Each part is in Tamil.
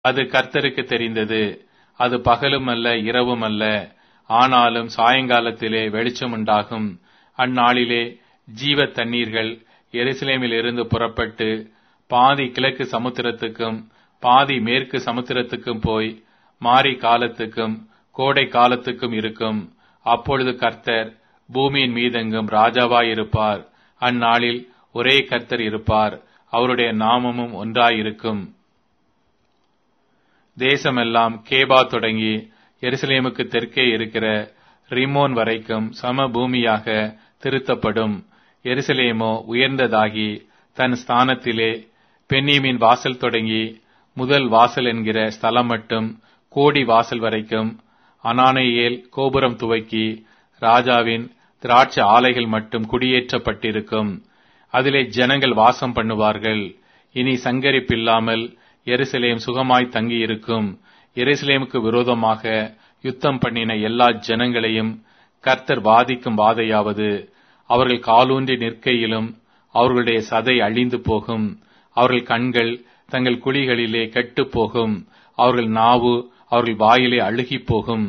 அது கர்த்தருக்கு தெரிந்தது. அது பகலும் அல்ல இரவும் அல்ல, ஆனாலும் சாயங்காலத்திலே வெளிச்சம் உண்டாகும். அந்நாளிலே ஜீவ தண்ணீர்கள் எருசலேமிலிருந்து புறப்பட்டு பாதி கிழக்கு சமுத்திரத்துக்கும் பாதி மேற்கு சமுத்திரத்துக்கும் போய் மாரி காலத்துக்கும் கோடை காலத்துக்கும் இருக்கும். அப்பொழுது கர்த்தர் பூமியின் மீதெங்கும் ராஜாவாயிருப்பார். அந்நாளில் ஒரே கர்த்தர் இருப்பார், அவருடைய நாமமும் ஒன்றாயிருக்கும். தேசமெல்லாம் கேபா தொடங்கி எருசலேமுக்கு தெற்கே இருக்கிற ரிமோன் வரைக்கும் சம பூமியாக திருத்தப்படும். எருசலேமோ உயர்ந்ததாகி தன் ஸ்தானத்திலே பென்னியமின் வாசல் தொடங்கி முதல் வாசல் என்கிற ஸ்தலம் மட்டும் கோடி வாசல் வரைக்கும் அனானேயேல் கோபுரம் துவக்கி ராஜாவின் திராட்சை ஆலைகள் மட்டும் குடியேற்றப்பட்டிருக்கும். அதிலே ஜனங்கள் வாசம் பண்ணுவார்கள். இனி சங்கரிப்பில்லாமல் எருசலேம் சுகமாய் தங்கியிருக்கும். எருசலேமுக்கு விரோதமாக யுத்தம் பண்ணின எல்லா ஜனங்களையும் கர்த்தர் வாதிக்கும் வாதையாவது, அவர்கள் காலூன்றி நிற்கையிலும் அவர்களுடைய சதை அழிந்து போகும். அவர்கள் கண்கள் தங்கள் குழிகளிலே கெட்டுப் போகும். அவர்கள் நாவு அவர்கள் வாயிலே அழுகிப் போகும்.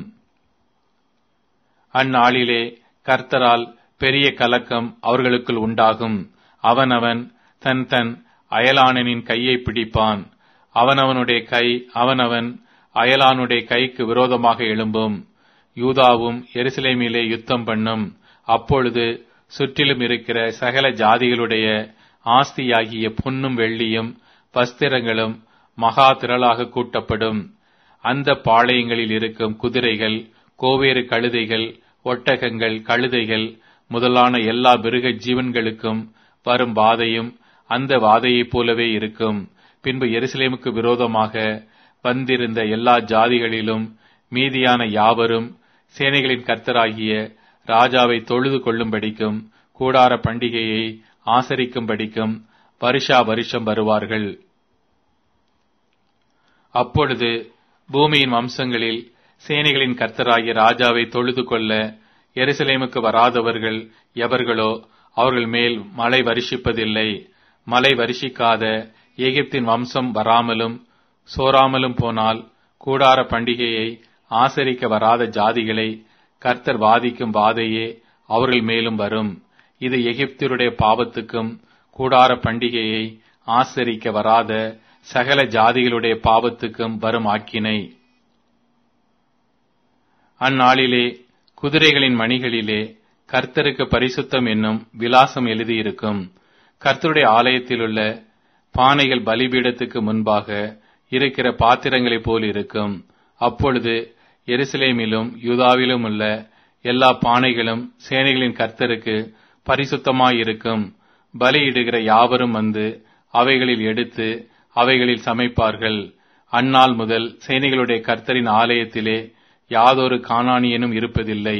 அந்நாளிலே கர்த்தரால் பெரிய கலக்கம் அவர்களுக்குள் உண்டாகும். அவனவன் தன் தன் அயலானனின் கையை பிடிப்பான். அவனவனுடைய கை அவனவன் அயலானுடைய கைக்கு விரோதமாக எழும்பும். யூதாவும் எருசலேமிலே யுத்தம் பண்ணும். அப்பொழுது சுற்றிலும் இருக்கிற சகல ஜாதிகளுடைய ஆஸ்தியாகிய பொன்னும் வெள்ளியும் வஸ்திரங்களும் மகா திரளாக கூட்டப்படும். அந்த பாளையங்களில் இருக்கும் குதிரைகள், கோவேறு கழுதைகள், ஒட்டகங்கள், கழுதைகள் முதலான எல்லா மிருக ஜீவன்களுக்கும் வரும் வாதையும் அந்த வாதையைப் போலவே இருக்கும். பின்பு எருசலேமுக்கு விரோதமாக வந்திருந்த எல்லா ஜாதிகளிலும் மீதியான யாவரும் சேனைகளின் கர்த்தராகிய ராஜாவை தொழுது கொள்ளும்படிக்கும் கூடார பண்டிகையை ஆசரிக்கும்படிக்கும் வருஷா வருஷம் வருவார்கள். அப்பொழுது பூமியின் வம்சங்களில் சேனைகளின் கர்த்தராகிய ராஜாவை தொழுது கொள்ள எருசலேமுக்கு வராதவர்கள் எவர்களோ அவர்கள் மேல் மழை வருஷிப்பதில்லை. மழை வருஷிக்காத எகிப்தின் வம்சம் வராமலும் சோராமலும் போனால் கூடார பண்டிகையை ஆசரிக்க வராத ஜாதிகளை கர்த்தர் வாதிக்கும் வாதையே அவர்கள் மேலும் வரும். இது எகிப்தியருடைய பாவத்துக்கும் கூடார பண்டிகையை ஆசரிக்க வராத சகல ஜாதிகளுடைய பாவத்துக்கும் வரும் ஆக்கினை. அந்நாளிலே குதிரைகளின் மணிகளிலே கர்த்தருக்கு பரிசுத்தம் என்னும் விலாசம் எழுதியிருக்கும். கர்த்தருடைய ஆலயத்திலுள்ள பானைகள் பலிபீடத்துக்கு முன்பாக இருக்கிற பாத்திரங்களைப் போல் இருக்கும். அப்பொழுது எருசலேமிலும் யூதாவிலும் உள்ள எல்லா பானைகளும் சேனைகளின் கர்த்தருக்கு பரிசுத்தமாயிருக்கும். பலியிடுகிற யாவரும் வந்து அவைகளில் எடுத்து அவைகளில் சமைப்பார்கள். அந்நாள் முதல் சேனைகளுடைய கர்த்தரின் ஆலயத்திலே யாதொரு கானானியனும் இருப்பதில்லை.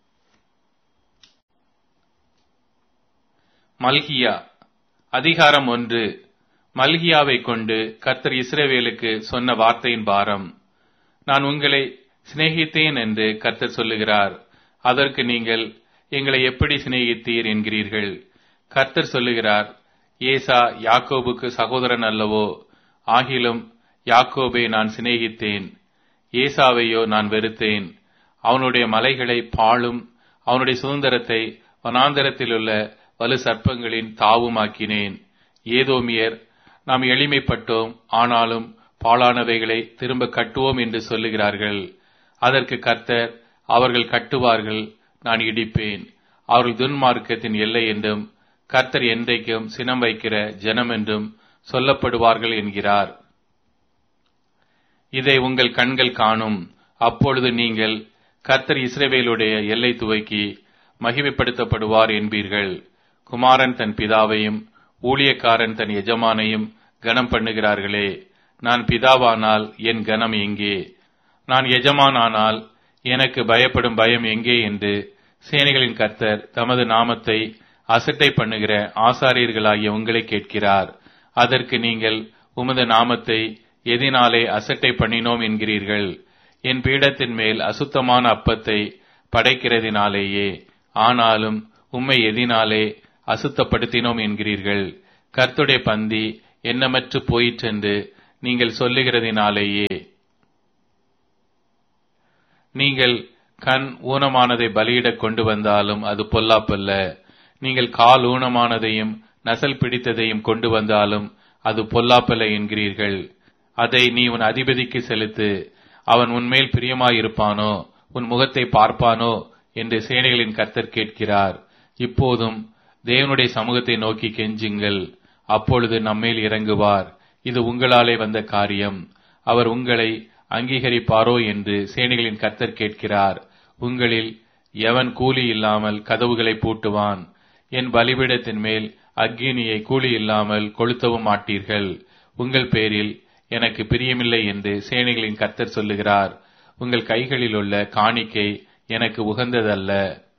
மல்கியா அதிகாரம் 1. மல்கியாவை கொண்டு கர்த்தர் இஸ்ரவேலுக்கு சொன்ன வார்த்தையின் பாரம். நான் உங்களை சிநேகித்தேன் என்று கர்த்தர் சொல்லுகிறார். அதற்கு நீங்கள் எங்களை எப்படி சிநேகித்தீர் என்கிறீர்கள். கர்த்தர் சொல்லுகிறார், ஏசா யாக்கோபுக்கு சகோதரன் அல்லவோ? ஆகிலும் யாக்கோபை நான் சிநேகித்தேன், ஏசாவையோ நான் வெறுத்தேன். அவனுடைய மலைகளை பாழும், அவனுடைய சுதந்திரத்தை வனாந்தரத்திலுள்ள வலு சர்ப்பங்களின் தாவுமாக்கினேன். ஏதோமியர், நாம் எளிமைப்பட்டோம், ஆனாலும் பாழானவைகளை திரும்ப கட்டுவோம் என்று சொல்லுகிறார்கள். அதற்கு கர்த்தர், அவர்கள் கட்டுவார்கள், நான் இடிப்பேன். அவர்கள் துன்மார்க்கத்தின் எல்லை என்றும் கர்த்தர் என்றைக்கும் சினம் வைக்கிற ஜனம் என்றும் சொல்லப்படுவார்கள் என்கிறார். இதை உங்கள் கண்கள் காணும். அப்பொழுது நீங்கள், கர்த்தர் இஸ்ரவேலுடைய எல்லை துவக்கி மகிமைப்படுத்தப்படுவார் என்பீர்கள். குமாரன் தன் பிதாவையும் ஊழியக்காரன் தன் எஜமானையும் கனம் பண்ணுகிறார்களே. நான் பிதாவானால் என் கனம் எங்கே? நான் எஜமானானால் எனக்கு பயப்படும் பயம் எங்கே என்று சேனைகளின் கர்த்தர் தமது நாமத்தை அசட்டை பண்ணுகிற ஆசாரியர்களாகிய உங்களை கேட்கிறார். அதற்கு நீங்கள், உமது நாமத்தை எதினாலே அசட்டை பண்ணினோம் என்கிறீர்கள். என் பீடத்தின் மேல் அசுத்தமான அப்பத்தை படைக்கிறதினாலேயே. ஆனாலும் உம்மை எதினாலே அசுத்தப்படுத்தினோம் என்கிறீர்கள். கர்த்தருடைய பந்தி எண்ணமற்று போயிற்றென்று நீங்கள் சொல்லுகிறதினாலேயே. நீங்கள் கண் ஊனமானதை பலியிடக் கொண்டு வந்தாலும் அது பொல்லாப்பல்ல. நீங்கள் கால் ஊனமானதையும் நசல் பிடித்ததையும் கொண்டு வந்தாலும் அது பொல்லாப்பல்ல என்கிறீர்கள். அதை நீ உன் அதிபதிக்கு செலுத்து, அவன் உன்மேல் பிரியமாயிருப்பானோ, உன் முகத்தை பார்ப்பானோ என்று சேனைகளின் கர்த்தர் கேட்கிறார். இப்போதும் தேவனுடைய சமூகத்தை நோக்கி கெஞ்சுங்கள், அப்பொழுது நம்மேல் இறங்குவார். இது உங்களாலே வந்த காரியம். அவர் உங்களை அங்கீகரிப்பாரோ என்று சேனைகளின் கர்த்தர் கேட்கிறார். உங்களில் எவன் கூலி இல்லாமல் கதவுகளை பூட்டுவான்? என் பலிபீடத்தின் மேல் அக்கினியை கூலி இல்லாமல் கொளுத்தவும் மாட்டீர்கள். உங்கள் பேரில் எனக்கு பிரியமில்லை என்று சேனைகளின் கர்த்தர் சொல்லுகிறார். உங்கள் கைகளில் உள்ள காணிக்கை எனக்கு உகந்ததல்ல.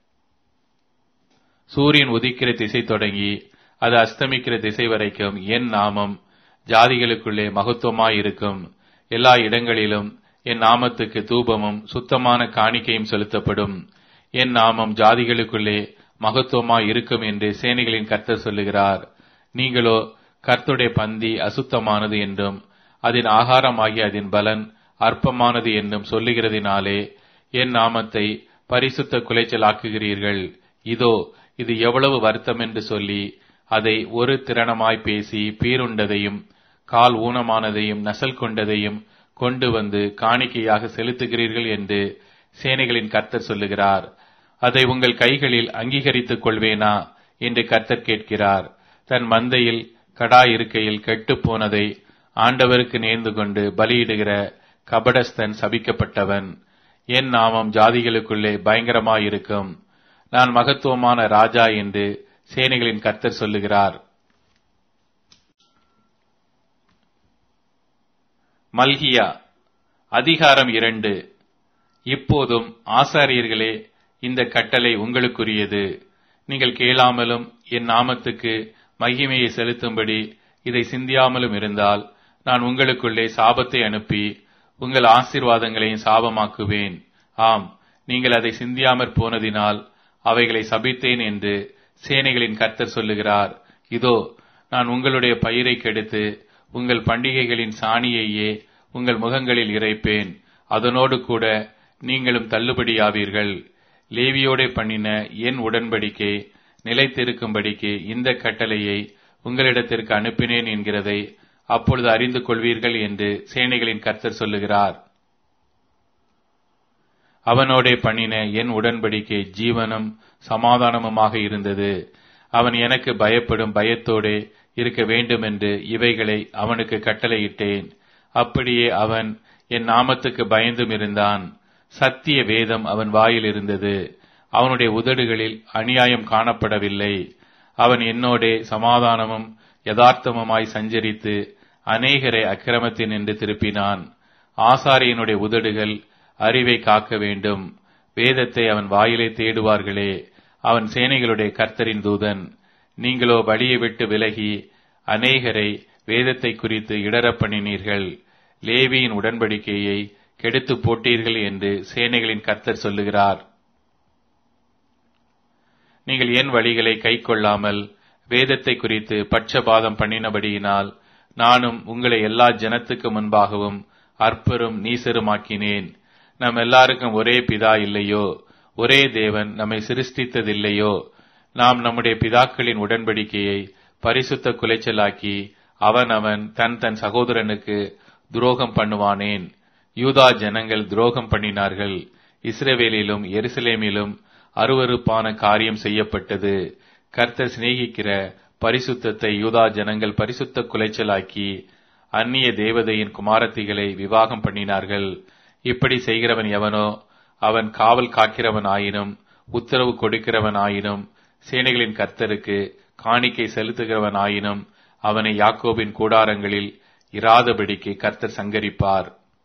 சூரியன் உதிக்கிற திசை தொடங்கி அது அஸ்தமிக்கிற திசை வரைக்கும் என் நாமம் ஜாதிகளுக்குள்ளே மகத்துவமாயிருக்கும். எல்லா இடங்களிலும் என் நாமத்துக்கு தூபமும் சுத்தமான காணிக்கையும் செலுத்தப்படும். என் நாமம் ஜாதிகளுக்குள்ளே மகத்துவமாய் இருக்கும் என்று சேனைகளின் கர்த்தர் சொல்லுகிறார். நீங்களோ கர்த்தருடைய பந்தி அசுத்தமானது என்றும் அதன் ஆகாரமாகிய அதன் பலன் அற்பமானது என்றும் சொல்லுகிறதினாலே என் நாமத்தை பரிசுத்த குலைச்சலாக்குகிறீர்கள். இதோ இது எவ்வளவு வருத்தம் என்று சொல்லி அதை ஒரு திறனமாய் பேசி பீருண்டதையும் கால் ஊனமானதையும் நசல் கொண்டதையும் கொண்டு வந்து காணிக்கையாக செலுத்துகிறீர்கள் என்று சேனைகளின் கர்த்தர் சொல்லுகிறார். அதை உங்கள் கைகளில் அங்கீகரித்துக் கொள்வேனா என்று கர்த்தர் கேட்கிறார். தன் மந்தையில் கடா இருக்கையில் கெட்டுப் போனதை ஆண்டவருக்கு நேர்ந்து கொண்டு பலியிடுகிற கபடஸ்தன் சபிக்கப்பட்டவன். என் நாமம் ஜாதிகளுக்குள்ளே பயங்கரமாயிருக்கும். நான் மகத்துவமான ராஜா என்று சேனைகளின் கர்த்தர் சொல்லுகிறார். மல்கியா அதிகாரம் 2. இப்போதும் ஆசாரியர்களே, இந்த கட்டளை உங்களுக்குரியது. நீங்கள் கேளாமலும் என் நாமத்துக்கு மகிமையை செலுத்தும்படி இதை சிந்தியாமலும் இருந்தால் நான் உங்களுக்குள்ளே சாபத்தை அனுப்பி உங்கள் ஆசீர்வாதங்களையும் சாபமாக்குவேன். ஆம், நீங்கள் அதை சிந்தியாமற் போனதினால் அவைகளை சபித்தேன் என்று சேனைகளின் கர்த்தர் சொல்லுகிறார். இதோ, நான் உங்களுடைய பயிரை கெடுத்து உங்கள் பண்டிகைகளின் சாணியையே உங்கள் முகங்களில் இறைப்பேன். அதனோடு கூட நீங்களும் தள்ளுபடியாவீர்கள். லேவியோடே பண்ணின என் உடன்படிக்கை நிலைத்திருக்கும்படிக்கு இந்த கட்டளையை உங்களிடத்திற்கு அனுப்பினேன் என்கிறதை அப்பொழுது அறிந்து கொள்வீர்கள் என்று சேனைகளின் கர்த்தர் சொல்லுகிறார். அவனோடே பண்ணின என் உடன்படிக்கை ஜீவனும் சமாதானமுமாக இருந்தது. அவன் எனக்கு பயப்படும் பயத்தோடே இருக்க வேண்டுமென்று இவைகளை அவனுக்கு கட்டளையிட்டேன். அப்படியே அவன் என் நாமத்துக்கு பயந்தும் இருந்தான். சத்திய வேதம் அவன் வாயில் இருந்தது. அவனுடைய உதடுகளில் அநியாயம் காணப்படவில்லை. அவன் என்னோடே சமாதானமும் யதார்த்தமுமாய் சஞ்சரித்து அநேகரை அக்கிரமத்தினின்று திருப்பினான். ஆசாரியனுடைய உதடுகள் அறிவை காக்க வேண்டும். வேதத்தை அவன் வாயிலே தேடுவார்களே. அவன் சேனைகளுடைய கர்த்தரின் தூதன். நீங்களோ வழியை விட்டு விலகி அநேகரை வேதத்தை குறித்து இடறப் பண்ணினீர்கள். லேவியின் உடன்படிக்கையை கெடுத்து போட்டீர்கள் என்று சேனைகளின் கர்த்தர் சொல்லுகிறார். நீங்கள் என் வழிகளை கைக்கொள்ளாமல் வேதத்தை குறித்து பட்சபாதம் பண்ணினபடியினால் நானும் உங்களை எல்லா ஜனத்துக்கு முன்பாகவும் அற்பரும் நீசருமாக்கினேன். நம் எல்லாருக்கும் ஒரே பிதா இல்லையோ? ஒரே தேவன் நம்மை சிருஷ்டித்ததில்லையோ? நாம் நம்முடைய பிதாக்களின் உடன்படிக்கையை பரிசுத்த குலைச்சலாக்கி அவன் தன் தன் சகோதரனுக்கு துரோகம் பண்ணுவானேன்? யூதா ஜனங்கள் துரோகம் பண்ணினார்கள். இஸ்ரவேலிலும் எருசலேமிலும் அருவருப்பான காரியம் செய்யப்பட்டது. கர்த்தர் சிநேகிக்கிற பரிசுத்தத்தை யூதா ஜனங்கள் பரிசுத்த குலைச்சலாக்கி அந்நிய தேவதையின் குமாரத்திகளை விவாகம் பண்ணினார்கள். இப்படி செய்கிறவன் எவனோ அவன் காவல் காக்கிறவன் ஆயினும் உத்தரவு கொடுக்கிறவன் ஆயினும் சேனைகளின் கர்த்தருக்கு காணிக்கை செலுத்துகிறவன் ஆயினும் அவனை யாக்கோபின் கூடாரங்களில் இராதபடிக்கு கர்த்தர் சங்கரிப்பார்.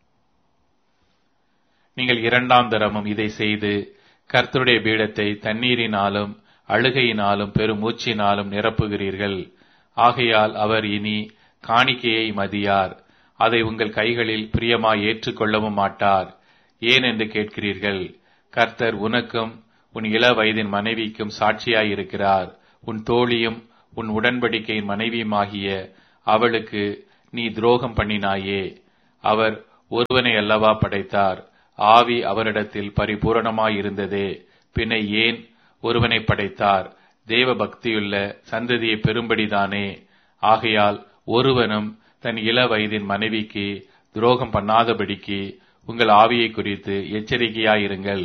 நீங்கள் 2ஆம் தரமும் இதை செய்து கர்த்தருடைய பீடத்தை தண்ணீரினாலும் அழுகையினாலும் பெரும் மூச்சினாலும் நிரப்புகிறீர்கள். ஆகையால் அவர் இனி காணிக்கையை மதியார். அதை உங்கள் கைகளில் பிரியமாய் ஏற்றுக்கொள்ளவும் மாட்டார். ஏன் என்று கேட்கிறீர்கள். கர்த்தர் உனக்கும் உன் இள வயதின் மனைவிக்கும் சாட்சியாயிருக்கிறார். உன் தோழியும் உன் உடன்படிக்கையின் மனைவியுமாகிய அவளுக்கு நீ துரோகம் பண்ணினாயே. அவர் ஒருவனை அல்லவா படைத்தார், ஆவி அவரிடத்தில் பரிபூரணமாயிருந்ததே, பின்ன ஏன் ஒருவனை படைத்தார், தேவ பக்தியுள்ள சந்ததியை பெறும்படிதானே. ஆகையால் ஒருவனும் தன் இள வயதின் மனைவிக்கு துரோகம் பண்ணாதபடிக்கு உங்கள் ஆவியை குறித்து எச்சரிக்கையாயிருங்கள்.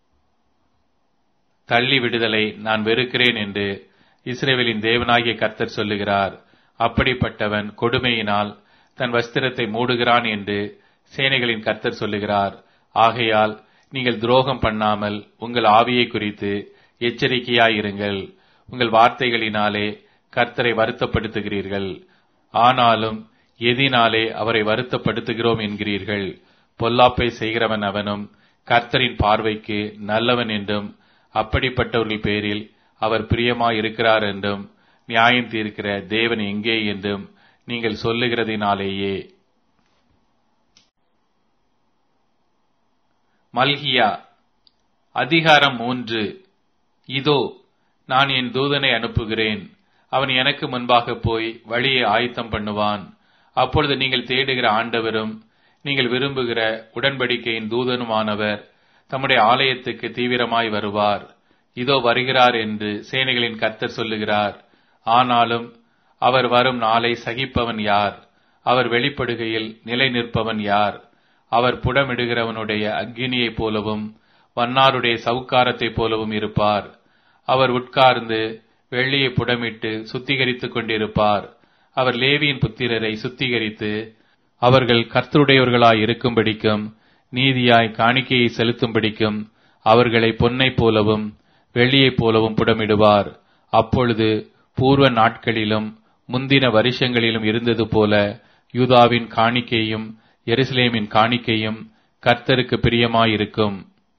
தள்ளி விடுதலை நான் வெறுக்கிறேன் என்று இஸ்ரவேலின் தேவனாகிய கர்த்தர் சொல்லுகிறார். அப்படிப்பட்டவன் கொடுமையினால் தன் வஸ்திரத்தை மூடுகிறான் என்று சேனைகளின் கர்த்தர் சொல்லுகிறார். ஆகையால் நீங்கள் துரோகம் பண்ணாமல் உங்கள் ஆவியை குறித்து எச்சரிக்கையாயிருங்கள். உங்கள் வார்த்தைகளினாலே கர்த்தரை வருத்தப்படுத்துகிறீர்கள். ஆனாலும் எதினாலே அவரை வருத்தப்படுத்துகிறோம் என்கிறீர்கள். பொல்லாப்பை செய்கிறவன் அவனும் கர்த்தரின் பார்வைக்கு நல்லவன் என்றும், அப்படிப்பட்டவர்கள் பேரில் அவர் பிரியமாயிருக்கிறார் என்றும், நியாயம் தீர்க்கிற தேவன் எங்கே என்றும் நீங்கள் சொல்லுகிறதினாலேயே. மல்கியா அதிகாரம் 3. இதோ நான் என் தூதனை அனுப்புகிறேன், அவன் எனக்கு முன்பாக போய் வழியை ஆயத்தம் பண்ணுவான். அப்பொழுது நீங்கள் தேடுகிற ஆண்டவரும் நீங்கள் விரும்புகிற உடன்படிக்கையின் தூதனுமானவர் தம்முடைய ஆலயத்துக்கு தீவிரமாய் வருவார். இதோ வருகிறார் என்று சேனைகளின் கர்த்தர் சொல்லுகிறார். ஆனாலும் அவர் வரும் நாளை சகிப்பவன் யார்? அவர் வெளிப்படுகையில் நிலை நிற்பவன் யார்? அவர் புடமிடுகிறவனுடைய அக்கினியைப் போலவும் வண்ணாருடைய சவுக்காரத்தைப் போலவும் இருப்பார். அவர் உட்கார்ந்து வெள்ளியை புடமிட்டு சுத்திகரித்துக் கொண்டிருப்பார். அவர் லேவியின் புத்திரரை சுத்திகரித்து அவர்கள் கர்த்தருடையவர்களாய் இருக்கும்படிக்கும் நீதியாய் காணிக்கையை செலுத்தும்படிக்கும் அவர்களை பொன்னைப் போலவும் வெள்ளியைப் போலவும் புடமிடுவார். அப்பொழுது பூர்வ நாட்களிலும் முந்தின வருஷங்களிலும் இருந்தது போல யூதாவின் காணிக்கையும் எருசலேமின் காணிக்கையும் கர்த்தருக்கு பிரியமாயிருக்கும்.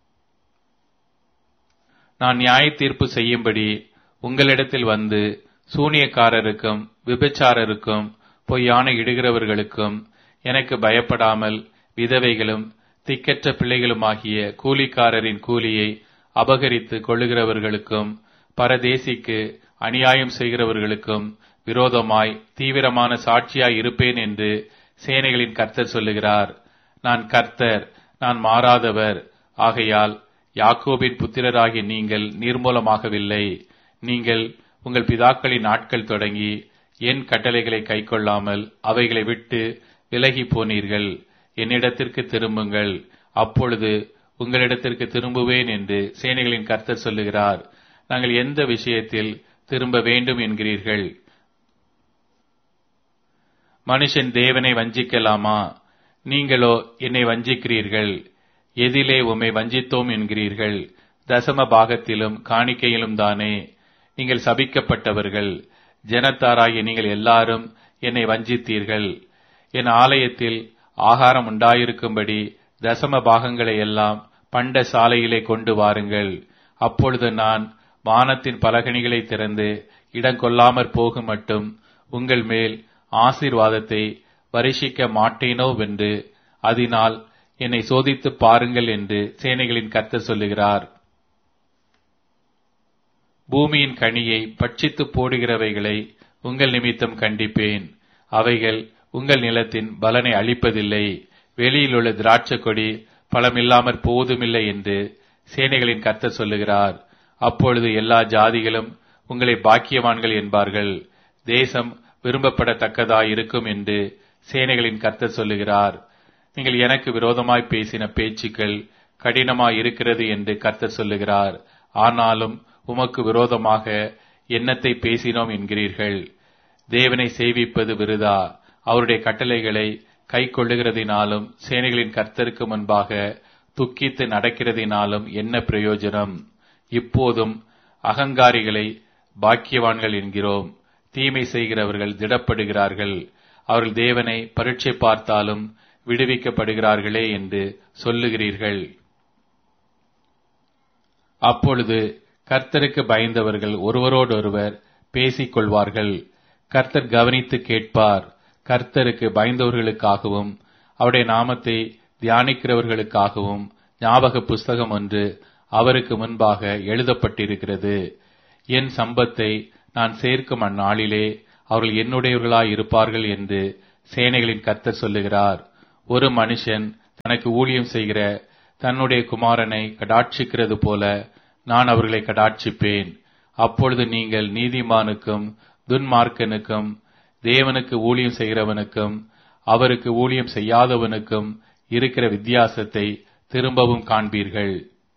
நான் நியாய தீர்ப்பு செய்யும்படி உங்களிடத்தில் வந்து சூனியக்காரருக்கும் விபச்சாரருக்கும் பொய்யான இடுகிறவர்களுக்கும் எனக்கு பயப்படாமல் விதவைகளும் திக்கற்ற பிள்ளைகளுமாகிய கூலிக்காரரின் கூலியை அபகரித்து கொள்ளுகிறவர்களுக்கும் பரதேசிக்கு அநியாயம் செய்கிறவர்களுக்கும் விரோதமாய் தீவிரமான சாட்சியாய் இருப்பேன் என்று சேனைகளின் கர்த்தர் சொல்லுகிறார். நான் கர்த்தர், நான் மாறாதவர். ஆகையால் யாக்கோபின் புத்திரராகிய நீங்கள் நிர்மூலமாகவில்லை. நீங்கள் உங்கள் பிதாக்களின் நாட்கள் தொடங்கி என் கட்டளைகளை கைக்கொள்ளாமல் அவைகளை விட்டு விலகி போனீர்கள். என்னிடத்திற்கு திரும்புங்கள், அப்பொழுது உங்களிடத்திற்கு திரும்புவேன் என்று சேனைகளின் கர்த்தர் சொல்லுகிறார். நாங்கள் எந்த விஷயத்தில் திரும்ப வேண்டும் என்கிறீர்கள்? மனுஷன் தேவனை வஞ்சிக்கலாமா? நீங்களோ என்னை வஞ்சிக்கிறீர்கள். எதிலே உம்மை வஞ்சித்தோம் என்கிறீர்கள்? தசம பாகத்திலும் காணிக்கையிலும் தானே. நீங்கள் சபிக்கப்பட்டவர்கள். ஜனத்தாராகிய நீங்கள் எல்லாரும் என்னை வஞ்சித்தீர்கள். என் ஆலயத்தில் ஆகாரம் உண்டாயிருக்கும்படி தசம பாகங்களை எல்லாம் பண்ட சாலையிலே கொண்டு வாருங்கள். அப்பொழுது நான் வானத்தின் பலகணிகளை திறந்து இடங்கொள்ளாமற் போகும் மட்டும் உங்கள் மேல் ஆசீர்வாதத்தை வருஷிக்க மாட்டேனோவென்று அதனால் என்னை சோதித்துப் பாருங்கள் என்று சேனைகளின் கர்த்தர் சொல்லுகிறார். பூமியின் கனியை பட்சித்து போடுகிறவைகளை உங்கள் நிமித்தம் கண்டிப்பேன். அவைகள் உங்கள் நிலத்தின் பலனை அளிப்பதில்லை. வெளியில் உள்ள திராட்சை கொடி பலமில்லாமற் போவதுமில்லை என்று சேனைகளின் கர்த்தர் சொல்லுகிறார். அப்பொழுது எல்லா ஜாதிகளும் உங்களை பாக்கியவான்கள் என்பார்கள். தேசம் விரும்பப்படத்தக்கதாய் இருக்கும் என்று சேனைகளின் கர்த்தர் சொல்லுகிறார். நீங்கள் எனக்கு விரோதமாய் பேசின பேச்சுக்கள் கடினமாய் இருக்கிறது என்று கர்த்தர் சொல்லுகிறார். ஆனாலும் உமக்கு விரோதமாக என்னத்தை பேசினோம் என்கிறீர்கள்? தேவனை சேவிப்பது விருதா? அவருடைய கட்டளைகளை கை கொள்ளுகிறதினாலும் சேனைகளின் கர்த்தருக்கு முன்பாக துக்கித்து நடக்கிறதினாலும் என்ன பிரயோஜனம்? இப்போதும் அகங்காரிகளை பாக்கியவான்கள் என்கிறோம். தீமை செய்கிறவர்கள் திடப்படுகிறார்கள். அவர்கள் தேவனை பரீட்சை பார்த்தாலும் விடுவிக்கப்படுகிறார்களே என்று சொல்லுகிறீர்கள். அப்பொழுது கர்த்தருக்கு பயந்தவர்கள் ஒருவரோடொருவர் பேசிக் கொள்வார்கள். கர்த்தர் கவனித்து கேட்பார். கர்த்தருக்கு பயந்தவர்களுக்காகவும் அவருடைய நாமத்தை தியானிக்கிறவர்களுக்காகவும் ஞாபக புஸ்தகம் ஒன்று அவருக்கு முன்பாக எழுதப்பட்டிருக்கிறது. என் சம்பத்தை நான் சேர்க்கும் அந்நாளிலே அவர்கள் என்னுடையவர்களாய் இருப்பார்கள் என்று சேனைகளின் கர்த்தர் சொல்லுகிறார். ஒரு மனுஷன் தனக்கு ஊழியம் செய்கிற தன்னுடைய குமாரனை கடாட்சிக்கிறது போல நான் அவர்களை கடாட்சிப்பேன். அப்பொழுது நீங்கள் நீதிமானுக்கும் துன்மார்க்கனுக்கும் தேவனுக்கு ஊழியம் செய்கிறவனுக்கும் அவருக்கு ஊழியம் செய்யாதவனுக்கும் இருக்கிற வித்தியாசத்தை திரும்பவும் காண்பீர்கள்.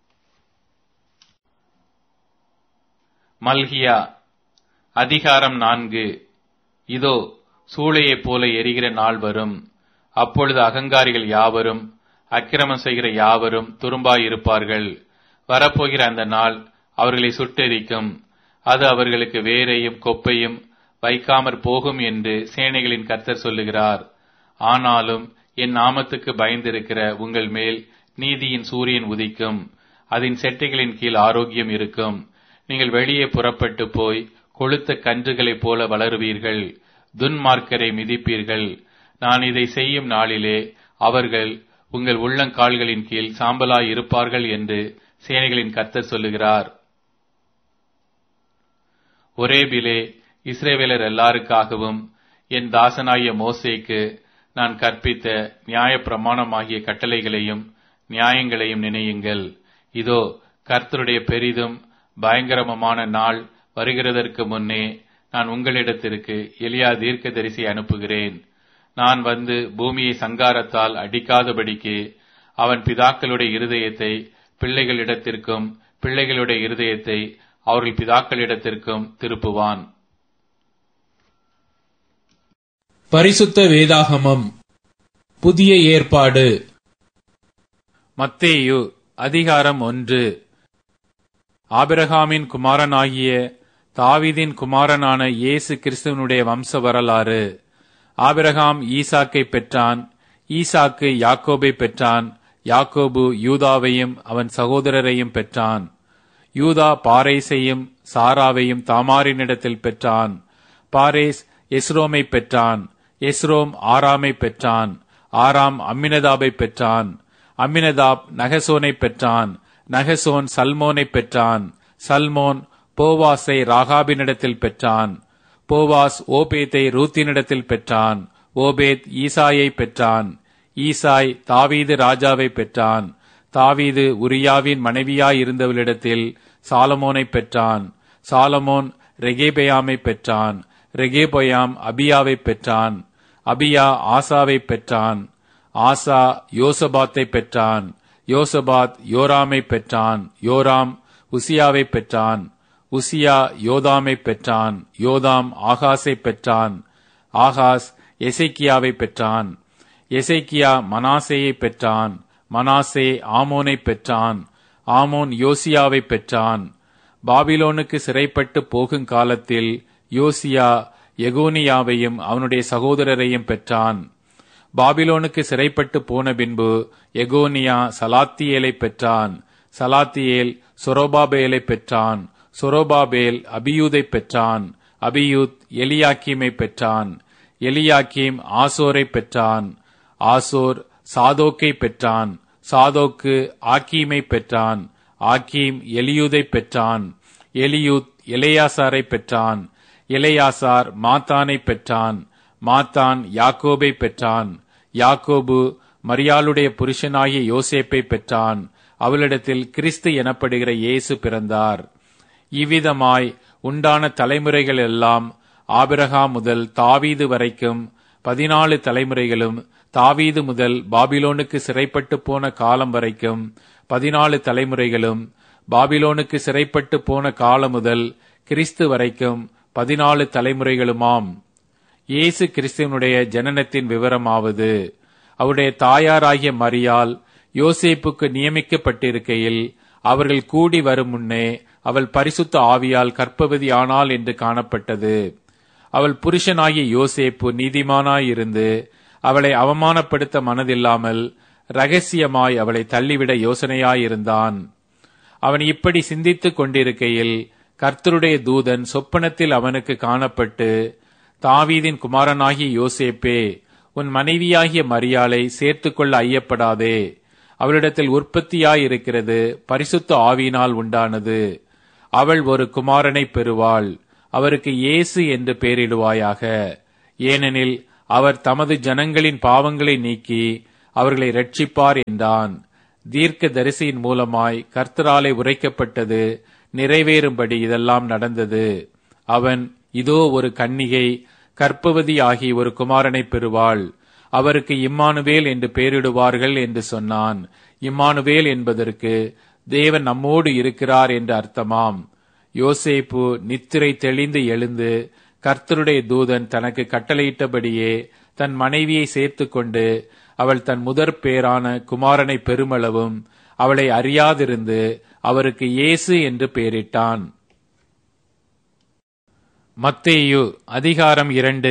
மல்கியா அதிகாரம் 4. இதோ சூளையைப் போல எரிகிற நாள் வரும். அப்பொழுது அகங்காரிகள் யாவரும் அக்கிரமம் செய்கிற யாவரும் துரும்பாயிருப்பார்கள். வரப்போகிற அந்த நாள் அவர்களை சுட்டெரிக்கும். அது அவர்களுக்கு வேரையும் கொப்பையும் வைக்காமற் போகும் என்று சேனைகளின் கர்த்தர் சொல்லுகிறார். ஆனாலும் என் நாமத்துக்கு பயந்திருக்கிற உங்கள் மேல் நீதியின் சூரியன் உதிக்கும். அதன் செட்டைகளின் கீழ் ஆரோக்கியம் இருக்கும். நீங்கள் வெளியே புறப்பட்டு போய் கொழுத்த கன்றுகளைப் போல வளருவீர்கள். துன்மார்க்கரை மிதிப்பீர்கள். நான் இதை செய்யும் நாளிலே அவர்கள் உங்கள் உள்ளங்கால்களின் கீழ் சாம்பலாய் இருப்பார்கள் என்று சேனைகளின் கர்த்தர் சொல்லுகிறார். ஒரேபிலே இஸ்ரவேலர் எல்லாருக்காகவும் என் தாசனாகிய மோசேக்கு நான் கற்பித்த நியாய பிரமாணமாகிய கட்டளைகளையும் நியாயங்களையும் நினையுங்கள். இதோ கர்த்தருடைய பெரிதும் பயங்கரமான நாள் வருகிறதற்கு முன்னே நான் உங்களிடத்திற்கு எலியா தீர்க்கதரிசி அனுப்புகிறேன். நான் வந்து பூமியை சங்காரத்தால் அடிக்காதபடிக்கு அவன் பிதாக்களுடைய இருதயத்தை பிள்ளைகளிடத்திற்கும் பிள்ளைகளுடைய இருதயத்தை அவர்கள் பிதாக்களிடத்திற்கும் திருப்புவான். பரிசுத்த வேதாகமம் புதிய ஏற்பாடு. மத்தேயு அதிகாரம் 1. ஆபிரகாமின் குமாரனாகிய தாவீதின் குமாரனான இயேசு கிறிஸ்துவனுடைய வம்ச வரலாறு. ஆபிரகாம் ஈசாக்கை பெற்றான். ஈசாக்கு யாக்கோபை பெற்றான். யாக்கோபு யூதாவையும் அவன் சகோதரரையும் பெற்றான். யூதா பாரேசையும் சாராவையும் தாமாரினிடத்தில் பெற்றான். பாரேஸ் எஸ்ரோமை பெற்றான். எஸ்ரோம் ஆராமை பெற்றான். ஆராம் அம்மினதாபை பெற்றான். அம்மினதாப் நகசோனை பெற்றான். நகசோன் சல்மோனை பெற்றான். சல்மோன் போவாஸை ராகாபினிடத்தில் பெற்றான். போவாஸ் ஓபேத்தை ரூத்தினிடத்தில் பெற்றான். ஓபேத் ஈசாயை பெற்றான். ஈசாய் தாவீது ராஜாவை பெற்றான். தாவீது உரியாவின் மனைவியாயிருந்தவளிடத்தில் சாலமோனை பெற்றான். சாலமோன் ரெகேபயாமை பெற்றான். ரெகேபயாம் அபியாவை பெற்றான். அபியா ஆசாவை பெற்றான். ஆசா யோசபாத்தை பெற்றான். யோசபாத் யோராமை பெற்றான். யோராம் உசியாவை பெற்றான். உசியா யோதாமை பெற்றான். யோதாம் ஆகாஸை பெற்றான். ஆகாஸ் எசேக்கியாவை பெற்றான். எசேக்கியா மனாசேயை பெற்றான். மனாசே ஆமோனை பெற்றான். ஆமோன் யோசியாவை பெற்றான். பாபிலோனுக்கு சிறைப்பட்டு போகும் காலத்தில் யோசியா எகோனியாவையும் அவனுடைய சகோதரரையும் பெற்றான். பாபிலோனுக்கு சிறைப்பட்டு போன பின்பு எகோனியா சலாத்தியேலை பெற்றான். சலாத்தியேல் சொரோபாபேலை பெற்றான். சொரோபாபேல் அபியூதை பெற்றான். அபியூத் எலியாக்கீமை பெற்றான். எலியாக்கீம் ஆசோரை பெற்றான். ஆசோர் சாதோக்கை பெற்றான். சாதோக்கு ஆக்கீமை பெற்றான். ஆக்கீம் எலியூதை பெற்றான். எலியூத் எலெயாசாரை பெற்றான். எலெயாசார் மாத்தானை பெற்றான். மாத்தான் யாக்கோபை பெற்றான். யாக்கோபு மரியாளுடைய புருஷனாகிய யோசேப்பை பெற்றான். அவளிடத்தில் கிறிஸ்து எனப்படுகிற இயேசு பிறந்தார். இவ்விதமாய் உண்டான தலைமுறைகள் எல்லாம் ஆபிரகாம் முதல் தாவீது வரைக்கும் 14 தலைமுறைகளும், தாவீது முதல் பாபிலோனுக்கு சிறைப்பட்டு போன காலம் வரைக்கும் 14 தலைமுறைகளும், பாபிலோனுக்கு சிறைப்பட்டு போன காலம் முதல் கிறிஸ்து வரைக்கும் 14 தலைமுறைகளுமாம். இயேசு கிறிஸ்துவனுடைய ஜனனத்தின் விவரமாவது, அவருடைய தாயாராகிய மரியாள் யோசேப்புக்கு நியமிக்கப்பட்டிருக்கையில் அவர்கள் கூடி வரும் முன்னே அவள் பரிசுத்த ஆவியால் கர்ப்பவதி ஆனாள் என்று காணப்பட்டது. அவள் புருஷனாகிய யோசேப்பு நீதிமானாயிருந்து அவளை அவமானப்படுத்த மனதில்லாமல் இரகசியமாய் அவளை தள்ளிவிட யோசனையாயிருந்தான். அவன் இப்படி சிந்தித்துக் கொண்டிருக்கையில் கர்த்தருடைய தூதன் சொப்பனத்தில் அவனுக்கு காணப்பட்டு, தாவீதின் குமாரனாகிய யோசேப்பே, உன் மனைவியாகிய மரியாளை சேர்த்துக்கொள்ள ஐயப்படாதே. அவளிடத்தில் உற்பத்தியாயிருக்கிறது பரிசுத்த ஆவியினால் உண்டானது. அவள் ஒரு குமாரனை பெறுவாள். அவருக்கு இயேசு என்று பெயரிடுவாயாக. ஏனெனில் அவர் தமது ஜனங்களின் பாவங்களை நீக்கி அவர்களை இரட்சிப்பார் என்றான். தீர்க்க தரிசியின் மூலமாய் கர்த்தராலே உரைக்கப்பட்டது நிறைவேறும்படி இதெல்லாம் நடந்தது. அவன், இதோ ஒரு கன்னிகை கர்ப்பவதி ஆகி ஒரு குமாரனை பெறுவாள், அவருக்கு இம்மானுவேல் என்று பெயரிடுவார்கள் என்று சொன்னான். இம்மானுவேல் என்பதற்கு தேவன் நம்மோடு இருக்கிறார் என்று அர்த்தமாம். யோசேப்பு நித்திரை தெளிந்து எழுந்து கர்த்தருடைய தூதன் தனக்கு கட்டளையிட்டபடியே தன் மனைவியை சேர்த்து கொண்டு அவள் தன் முதற் பேரான குமாரனை பெருமளவும் அவளை அறியாதிருந்து அவருக்கு இயேசு என்று பெயரிட்டான். மத்தேயு அதிகாரம் 2.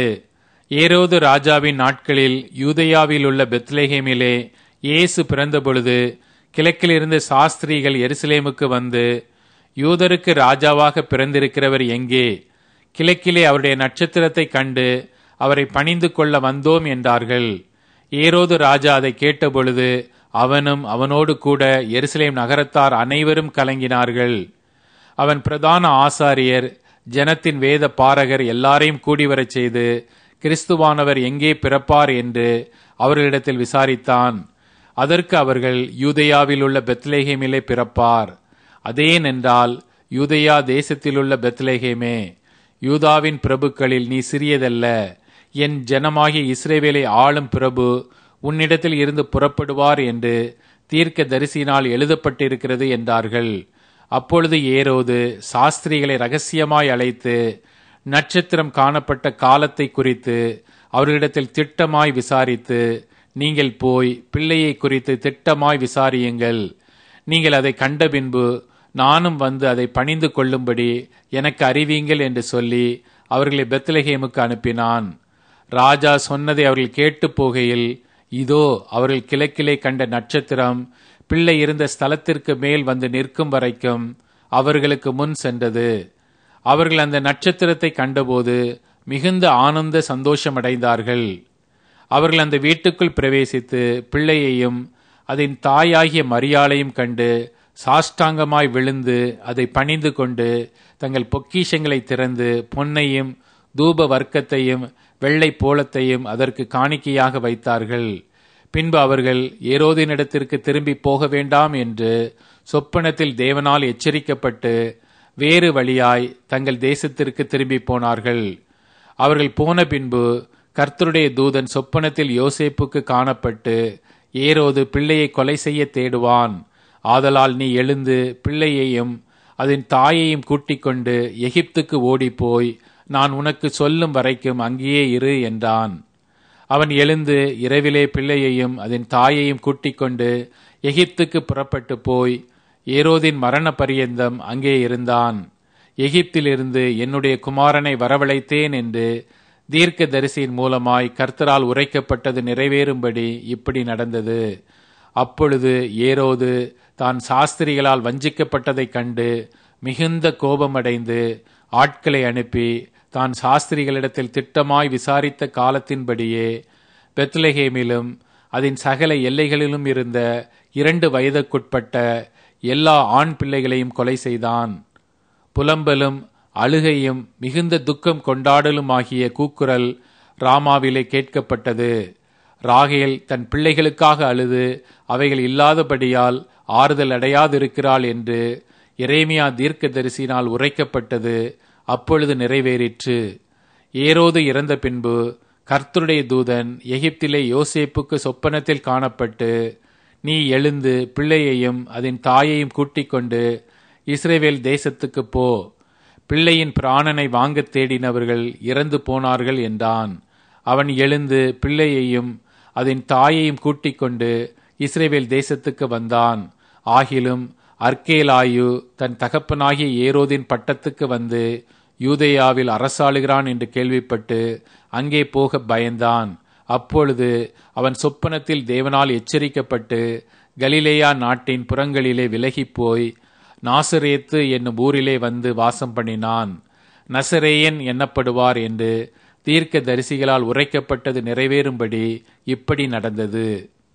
ஏரோது ராஜாவின் நாட்களில் யூதேயாவில் உள்ள பெத்லெகேமிலே இயேசு பிறந்தபொழுது கிழக்கிலிருந்து சாஸ்திரிகள் எருசலேமுக்கு வந்து, யூதருக்கு ராஜாவாக பிறந்திருக்கிறவர் எங்கே? கிழக்கிலே அவருடைய நட்சத்திரத்தை கண்டு அவரை பணிந்து கொள்ள வந்தோம் என்றார்கள். ஏரோது ராஜா அதை கேட்டபொழுது அவனும் அவனோடு கூட எருசலேம் நகரத்தார் அனைவரும் கலங்கினார்கள். அவன் பிரதான ஆசாரியர், ஜனத்தின் வேத பாரகர் எல்லாரையும் கூடிவரச் செய்து கிறிஸ்துவானவர் எங்கே பிறப்பார் என்று அவர்களிடத்தில் விசாரித்தான். அதற்கு அவர்கள், யூதேயாவில் உள்ள பெத்லெகேமிலே பிறப்பார். அதேனென்றால், யூதேயா தேசத்திலுள்ள பெத்லெகேமே, யூதாவின் பிரபுக்களில் நீ சிறியதல்ல. என் ஜனமாகிய இஸ்ரவேலை ஆளும் பிரபு உன்னிடத்தில் இருந்து புறப்படுவார் என்று தீர்க்க தரிசியினால் எழுதப்பட்டிருக்கிறது என்றார்கள். அப்பொழுது ஏரோது சாஸ்திரிகளை ரகசியமாய் அழைத்து நட்சத்திரம் காணப்பட்ட காலத்தை குறித்து அவர்களிடத்தில் திட்டமாய் விசாரித்து, நீங்கள் போய் பிள்ளையை குறித்து திட்டமாய் விசாரியுங்கள். நீங்கள் அதை கண்ட பின்பு நானும் வந்து அதை பணிந்து கொள்ளும்படி எனக்கு அறிவீங்கள் என்று சொல்லி அவர்களை பெத்லெகேமுக்கு அனுப்பினான். ராஜா சொன்னதை அவர்கள் கேட்டு போகையில், இதோ அவர்கள் கிழக்கிலே கண்ட நட்சத்திரம் பிள்ளை இருந்த ஸ்தலத்திற்கு மேல் வந்து நிற்கும் வரைக்கும் அவர்களுக்கு முன் சென்றது. அவர்கள் அந்த நட்சத்திரத்தை கண்டபோது மிகுந்த ஆனந்த சந்தோஷமடைந்தார்கள். அவர்கள் அந்த வீட்டுக்குள் பிரவேசித்து பிள்ளையையும் அதன் தாயாகிய மரியாளையும் கண்டு சாஷ்டாங்கமாய் விழுந்து அதை பணிந்து கொண்டு தங்கள் பொக்கிஷங்களை திறந்து பொன்னையும் தூப வர்க்கத்தையும் வெள்ளை போலத்தையும் அதற்கு காணிக்கையாக வைத்தார்கள். பின்பு அவர்கள் ஏரோதினிடத்திற்கு திரும்பி போக வேண்டாம் என்று சொப்பனத்தில் தேவனால் எச்சரிக்கப்பட்டு வேறு வழியாய் தங்கள் தேசத்திற்கு திரும்பி போனார்கள். அவர்கள் போன பின்பு கர்த்தருடைய தூதன் சொப்பனத்தில் யோசேப்புக்கு காணப்பட்டு, ஏரோது பிள்ளையை கொலை செய்ய தேடுவான். ஆதலால் நீ எழுந்து பிள்ளையையும் அதன் தாயையும் கூட்டிக் கொண்டு எகிப்துக்கு ஓடிப்போய் நான் உனக்கு சொல்லும் வரைக்கும் அங்கேயே இரு என்றான். அவன் எழுந்து இரவிலே பிள்ளையையும் அதன் தாயையும் கூட்டிக் கொண்டு எகிப்துக்கு புறப்பட்டு போய் ஏரோதின் மரண பரியந்தம் அங்கே இருந்தான். எகிப்திலிருந்து என்னுடைய குமாரனை வரவழைத்தேன் என்று தீர்க்க தரிசியின் மூலமாய் கர்த்தரால் உரைக்கப்பட்டது நிறைவேறும்படி இப்படி நடந்தது. அப்பொழுது ஏரோது தான் சாஸ்திரிகளால் வஞ்சிக்கப்பட்டதைக் கண்டு மிகுந்த கோபமடைந்து ஆட்களை அனுப்பி தான் சாஸ்திரிகளிடத்தில் திட்டமாய் விசாரித்த காலத்தின்படியே பெத்லெகேமிலும் அதன் சகல எல்லைகளிலும் இருந்த 2 வயதுக்குட்பட்ட எல்லா ஆண் பிள்ளைகளையும் கொலை செய்தான். புலம்பலும் அழுகையும் மிகுந்த துக்கம் கொண்டாடலும் ஆகிய கூக்குரல் ராமாவிலே கேட்கப்பட்டது. ராகேல் தன் பிள்ளைகளுக்காக அழுது அவைகள் இல்லாதபடியால் ஆறுதல் அடையாதிருக்கிறாள் என்று எரேமியா தீர்க்கதரிசியினால் உரைக்கப்பட்டது அப்பொழுது நிறைவேறிற்று. ஏரோது இறந்த பின்பு கர்த்தருடைய தூதன் எகிப்திலே யோசேப்புக்கு சொப்பனத்தில் காணப்பட்டு, நீ எழுந்து பிள்ளையையும் அதன் தாயையும் கூட்டிக் கொண்டு இஸ்ரவேல் தேசத்துக்கு போ, பிள்ளையின் பிராணனை வாங்க தேடினவர்கள் இறந்து போனார்கள் என்றான். அவன் எழுந்து பிள்ளையையும் அதன் தாயையும் கூட்டிக் கொண்டு இஸ்ரவேல் தேசத்துக்கு வந்தான். ஆகிலும் அர்கேலாயு தன் தகப்பனாகிய ஏரோதின் பட்டத்துக்கு வந்து யூதேயாவில் அரசாளுகிறான் என்று கேள்விப்பட்டு அங்கே போக பயந்தான். அப்பொழுது அவன் சொப்பனத்தில் தேவனால் எச்சரிக்கப்பட்டு கலிலேயா நாட்டின் புறங்களிலே விலகிப்போய் நாசரேத்து என்னும் ஊரிலே வந்து வாசம் பண்ணினான். நசரேயன் எண்ணப்படுவார் என்று தீர்க்க தரிசிகளால் உரைக்கப்பட்டது நிறைவேறும்படி இப்படி நடந்தது.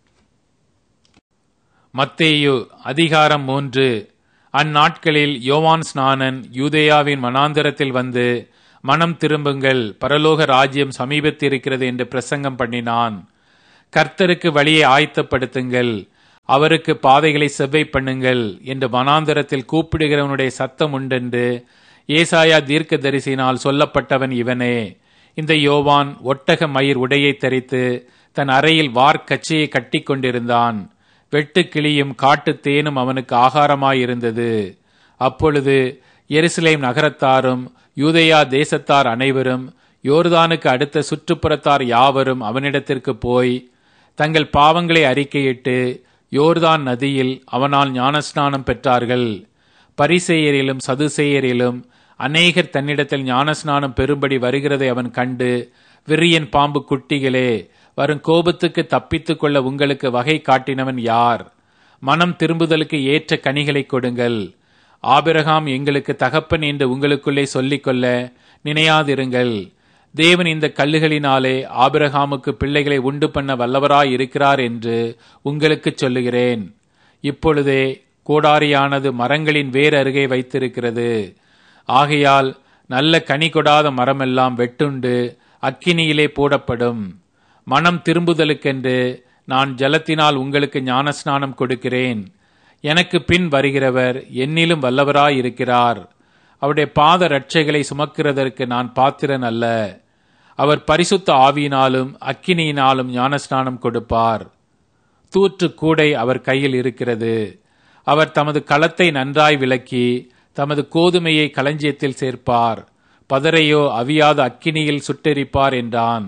மத்தேயு அதிகாரம் 3. அந்நாட்களில் யோவான் ஸ்நானன் யூதேயாவின் வனாந்தரத்தில் வந்து மனம் திரும்புங்கள், பரலோக ராஜ்யம் சமீபத்திருக்கிறது என்று பிரசங்கம் பண்ணினான். கர்த்தருக்கு வழியை ஆயத்தப்படுத்துங்கள், அவருக்கு பாதைகளை செவ்வை பண்ணுங்கள் என்று வனாந்தரத்தில் கூப்பிடுகிறவனுடைய சத்தம் உண்டென்று ஏசாயா தீர்க்கதரிசியினால் சொல்லப்பட்டவன் இவனே. இந்த யோவான் ஒட்டக மயிர் உடையை தரித்து தன் அறையில் வார்க்கச்சையை கட்டி கொண்டிருந்தான். வெட்டு கிளியும் காட்டு தேனும் அவனுக்கு ஆகாரமாயிருந்தது. அப்பொழுது எருசலேம் நகரத்தாரும் யூதேயா தேசத்தார் அனைவரும் யோர்தானுக்கு அடுத்த சுற்றுப்புறத்தார் யாவரும் அவனிடத்திற்கு போய் தங்கள் பாவங்களை அறிக்கையிட்டு யோர்தான் நதியில் அவனால் ஞானஸ்நானம் பெற்றார்கள். பரிசேயரிலும் சதுசேயரிலும் அநேகர் தன்னிடத்தில் ஞானஸ்நானம் பெறும்படி வருகிறதை அவன் கண்டு, விரியன் பாம்பு குட்டிகளே, வரும் கோபத்துக்கு தப்பித்துக் கொள்ள உங்களுக்கு வகை காட்டினவன் யார்? மனம் திரும்புதலுக்கு ஏற்ற கனிகளை கொடுங்கள். ஆபிரகாம் எங்களுக்கு தகப்பன் என்று உங்களுக்குள்ளே சொல்லிக்கொள்ள நினையாதிருங்கள். தேவன் இந்த கல்லுகளினாலே ஆபிரகாமுக்கு பிள்ளைகளை உண்டு பண்ண வல்லவராய் இருக்கிறார் என்று உங்களுக்கு சொல்லுகிறேன். இப்பொழுதே கோடாரியானது மரங்களின் வேர் அருகே வைத்திருக்கிறது. ஆகையால் நல்ல கனி கொடாத மரமெல்லாம் வெட்டுண்டு அக்கினியிலே போடப்படும். மனம் திரும்புதலுக்கென்று நான் ஜலத்தினால் உங்களுக்கு ஞானஸ்நானம் கொடுக்கிறேன். எனக்கு பின் வருகிறவர் என்னிலும் வல்லவராயிருக்கிறார். அவருடைய பாத ரட்சைகளை சுமக்கிறதற்கு நான் பாத்திரன் அல்ல. அவர் பரிசுத்த ஆவியினாலும் அக்கினியினாலும் ஞானஸ்நானம் கொடுப்பார். தூற்று கூடை அவர் கையில் இருக்கிறது. அவர் தமது களத்தை நன்றாய் விலக்கி தமது கோதுமையை களஞ்சியத்தில் சேர்ப்பார், பதரையோ அவியாத அக்கினியில் சுட்டெரிப்பார் என்றான்.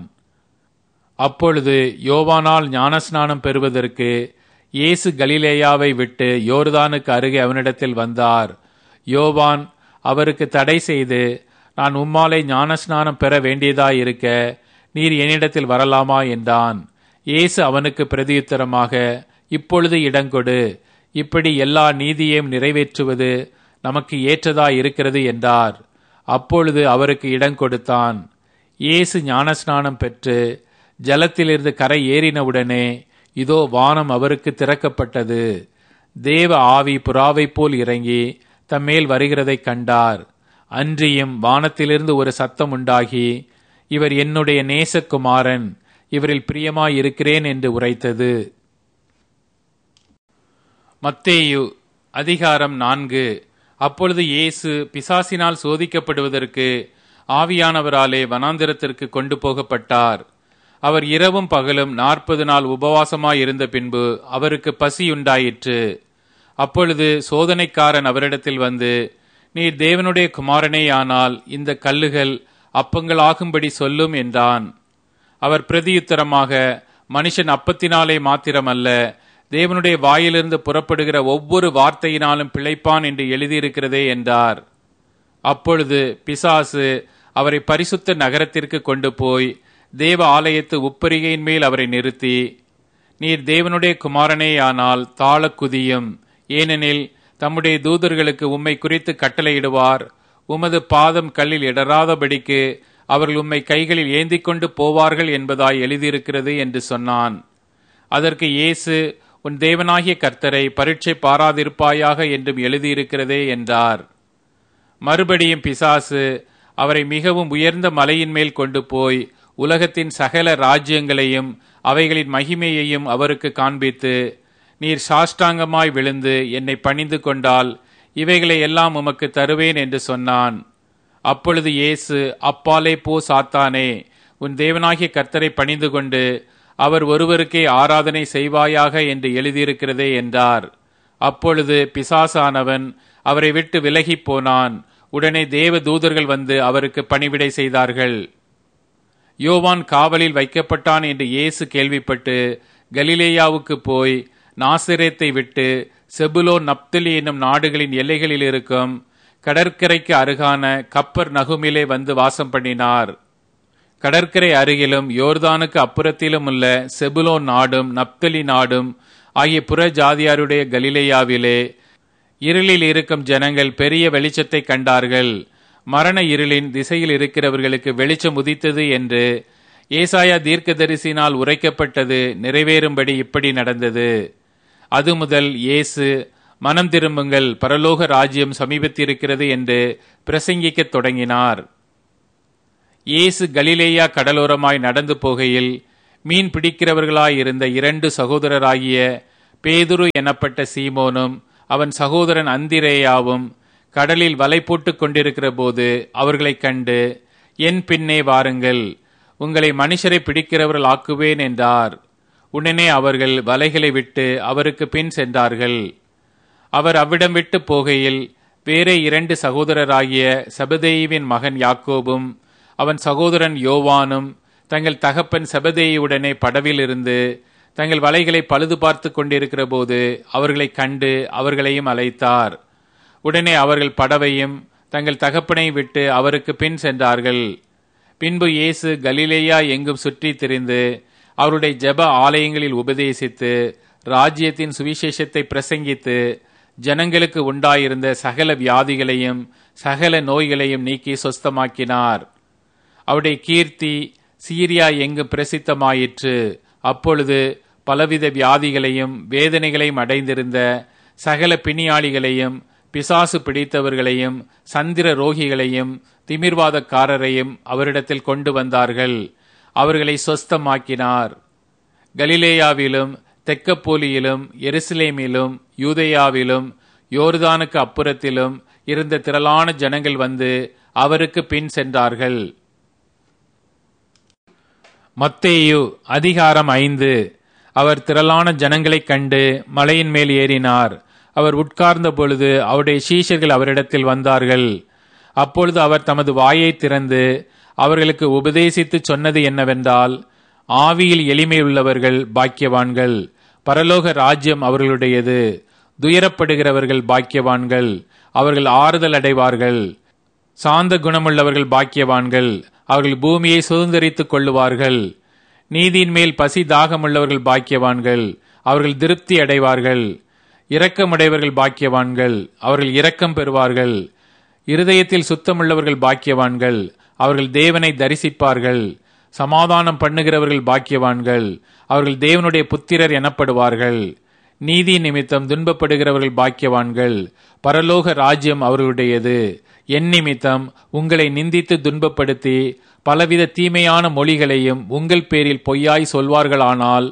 அப்பொழுது யோவானால் ஞானஸ்நானம் பெறுவதற்கு இயேசு கலிலேயாவை விட்டு யோர்தானுக்கு அருகே அவனிடத்தில் வந்தார். யோவான் அவருக்கு தடை செய்து, நான் உம்மாலே ஞானஸ்நானம் பெற வேண்டியதாயிருக்க நீர் என்னிடத்தில் வரலாமா என்றான். இயேசு அவனுக்கு பிரதியுத்தரமாக, இப்பொழுது இடங்கொடு, இப்படி எல்லா நீதியையும் நிறைவேற்றுவது நமக்கு ஏற்றதாயிருக்கிறது என்றார். அப்பொழுது அவருக்கு இடம் கொடுத்தான். இயேசு ஞானஸ்நானம் பெற்று ஜலத்திலிருந்து கரை ஏறினவுடனே இதோ வானம் அவருக்கு திறக்கப்பட்டது. தேவ ஆவி புறாவைப் போல் இறங்கி தம்மேல் வருகிறதைக் கண்டார். அன்றியும் வானத்திலிருந்து ஒரு சத்தம் உண்டாகி, இவர் என்னுடைய நேசகுமாரன், இவரில் பிரியமாயிருக்கிறேன் என்று உரைத்தது. மத்தேயு அதிகாரம் 4. அப்பொழுது இயேசு பிசாசினால் சோதிக்கப்படுவதற்கு ஆவியானவராலே வனாந்திரத்திற்கு கொண்டு போகப்பட்டார். அவர் இரவும் பகலும் 40 நாள் உபவாசமாயிருந்த பின்பு அவருக்கு பசியுண்டாயிற்று. அப்பொழுது சோதனைக்காரன் அவரிடத்தில் வந்து, நீர் தேவனுடைய குமாரனேயானால் இந்த கல்லுகள் அப்பங்களாகும்படி சொல்லும் என்றான். அவர் பிரதியுத்தரமாக, மனுஷன் அப்பத்தினாலே மாத்திரமல்ல, தேவனுடைய வாயிலிருந்து புறப்படுகிற ஒவ்வொரு வார்த்தையினாலும் பிழைப்பான் என்று எழுதியிருக்கிறதே என்றார். அப்பொழுது பிசாசு அவரை பரிசுத்த நகரத்திற்கு கொண்டு போய் தேவ ஆலயத்து உப்பரிகையின் மேல் அவரை நிறுத்தி, நீர் தேவனுடைய குமாரனேயானால் தாழ குதியும், ஏனெனில் தம்முடைய தூதர்களுக்கு உம்மை குறித்து கட்டளையிடுவார், உமது பாதம் கல்லில் இடராதபடிக்கு அவர்கள் உம்மை கைகளில் ஏந்தி கொண்டு போவார்கள் என்பதாய் எழுதியிருக்கிறது என்று சொன்னான். அதற்கு இயேசு, உன் தேவனாகிய கர்த்தரை பரீட்சை பாராதிருப்பாயாக என்றும் எழுதியிருக்கிறதே என்றார். மறுபடியும் பிசாசு அவரை மிகவும் உயர்ந்த மலையின் மேல் கொண்டு போய் உலகத்தின் சகல ராஜ்யங்களையும் அவைகளின் மகிமையையும் அவருக்கு காண்பித்து, நீர் சாஷ்டாங்கமாய் விழுந்து என்னை பணிந்து கொண்டால் இவைகளை எல்லாம் உமக்கு தருவேன் என்று சொன்னான். அப்பொழுது இயேசு, அப்பாலே போ சாத்தானே, உன் தேவனாகிய கர்த்தரை பணிந்து கொண்டு அவர் ஒருவருக்கே ஆராதனை செய்வாயாக என்று எழுதியிருக்கிறதே என்றார். அப்பொழுது பிசாசானவன் அவரை விட்டு விலகி போனான். உடனே தேவ தூதர்கள் வந்து அவருக்கு பணிவிடை செய்தார்கள். யோவான் காவலில் வைக்கப்பட்டான் என்று இயேசு கேள்விப்பட்டு கலிலேயாவுக்கு போய் நாசரேத்தை விட்டு செபுலோன் நப்தலி என்னும் நாடுகளின் எல்லைகளில் இருக்கும் கடற்கரைக்கு அருகான கப்பர் நகுமிலே வந்து வாசம் பண்ணினார். கடற்கரை அருகிலும் யோர்தானுக்கு அப்புறத்திலும் உள்ள செபுலோன் நாடும் நப்தலி நாடும் ஆகிய புற ஜாதியாருடைய கலிலேயாவிலே இருளில் இருக்கும் ஜனங்கள் பெரிய வெளிச்சத்தை கண்டார்கள். மரண இருளின் திசையில் இருக்கிறவர்களுக்கு வெளிச்சம் உதித்தது என்று ஏசாயா தீர்க்கதரிசினால் உரைக்கப்பட்டது நிறைவேறும்படி இப்படி நடந்தது. அது முதல் இயேசு, மனம் திரும்புங்கள், பரலோக ராஜ்யம் சமீபத்திருக்கிறது என்று பிரசங்கிக்கத் தொடங்கினார். இயேசு கலிலேயா கடலோரமாய் நடந்து போகையில் மீன் பிடிக்கிறவர்களாயிருந்த 2 சகோதரராகிய பேதுரு எனப்பட்ட சீமோனும் அவன் சகோதரன் அந்திரேயாவும் கடலில் வலை போட்டுக் கொண்டிருக்கிற போது அவர்களைக் கண்டு, என் பின்னே வாருங்கள், உங்களை மனுஷரை பிடிக்கிறவர்கள் ஆக்குவேன் என்றார். உடனே அவர்கள் வலைகளை விட்டு அவருக்கு பின் சென்றார்கள். அவர் அவ்விடம் விட்டு போகையில் வேறே 2 சகோதரராகிய செபதேயுவின் மகன் யாக்கோபும் அவன் சகோதரன் யோவானும் தங்கள் தகப்பன் செபதேயுடனே படவில் இருந்து தங்கள் வலைகளை பழுது பார்த்து கொண்டிருக்கிற போது அவர்களை கண்டு அவர்களையும் அழைத்தார். உடனே அவர்கள் படவையும் தங்கள் தகப்பனை விட்டு அவருக்கு பின் சென்றார்கள். பின்பு இயேசு கலிலேயா எங்கும் சுற்றி திரிந்து அவருடைய ஜெப ஆலயங்களில் உபதேசித்து ராஜ்யத்தின் சுவிசேஷத்தை பிரசங்கித்து ஜனங்களுக்கு உண்டாயிருந்த சகல வியாதிகளையும் சகல நோய்களையும் நீக்கி சொஸ்தமாக்கினார். அவருடைய கீர்த்தி சீரியா எங்கும் பிரசித்தமாயிற்று. அப்பொழுது பலவித வியாதிகளையும் வேதனைகளையும் அடைந்திருந்த சகல பிணியாளிகளையும் பிசாசு பிடித்தவர்களையும் சந்திர ரோகிகளையும் திமிர்வாதக்காரரையும் அவரிடத்தில் கொண்டு வந்தார்கள். அவர்களை சொஸ்தமாக்கினார். கலிலேயாவிலும் தெக்கப்போலியிலும் எருசலேமிலும் யூதேயாவிலும் யோர்தானுக்கு அப்புறத்திலும் இருந்த திரளான ஜனங்கள் வந்து அவருக்கு பின் சென்றார்கள். மத்தேயு அதிகாரம் 5. அவர் திரளான ஜனங்களைக் கண்டு மலையின் மேல் ஏறினார். அவர் உட்கார்ந்த பொழுது அவருடைய சீஷர்கள் அவரிடத்தில் வந்தார்கள். அப்பொழுது அவர் தமது வாயை திறந்து அவர்களுக்கு உபதேசித்து சொன்னது என்னவென்றால், ஆவியில் எளிமையுள்ளவர்கள் பாக்கியவான்கள், பரலோக ராஜ்யம் அவர்களுடையது. துயரப்படுகிறவர்கள் பாக்கியவான்கள், அவர்கள் ஆறுதல் அடைவார்கள். சாந்த குணமுள்ளவர்கள் பாக்கியவான்கள், அவர்கள் பூமியை சுதந்தரித்துக் கொள்ளுவார்கள். நீதியின் மேல் பசி தாகமுள்ளவர்கள் பாக்கியவான்கள், அவர்கள் திருப்தி அடைவார்கள். இரக்கமுடையவர்கள் பாக்கியவான்கள், அவர்கள் இரக்கம் பெறுவார்கள். இருதயத்தில் சுத்தமுள்ளவர்கள் பாக்கியவான்கள், அவர்கள் தேவனை தரிசிப்பார்கள். சமாதானம் பண்ணுகிறவர்கள் பாக்கியவான்கள், அவர்கள் தேவனுடைய புத்திரர் எனப்படுவார்கள். நீதி நிமித்தம் துன்பப்படுகிறவர்கள் பாக்கியவான்கள், பரலோக ராஜ்யம் அவர்களுடையது. என் நிமித்தம் உங்களை நிந்தித்து துன்பப்படுத்தி பலவித தீமையான மொழிகளையும் உங்கள் பேரில் பொய்யாய் சொல்வார்களானால்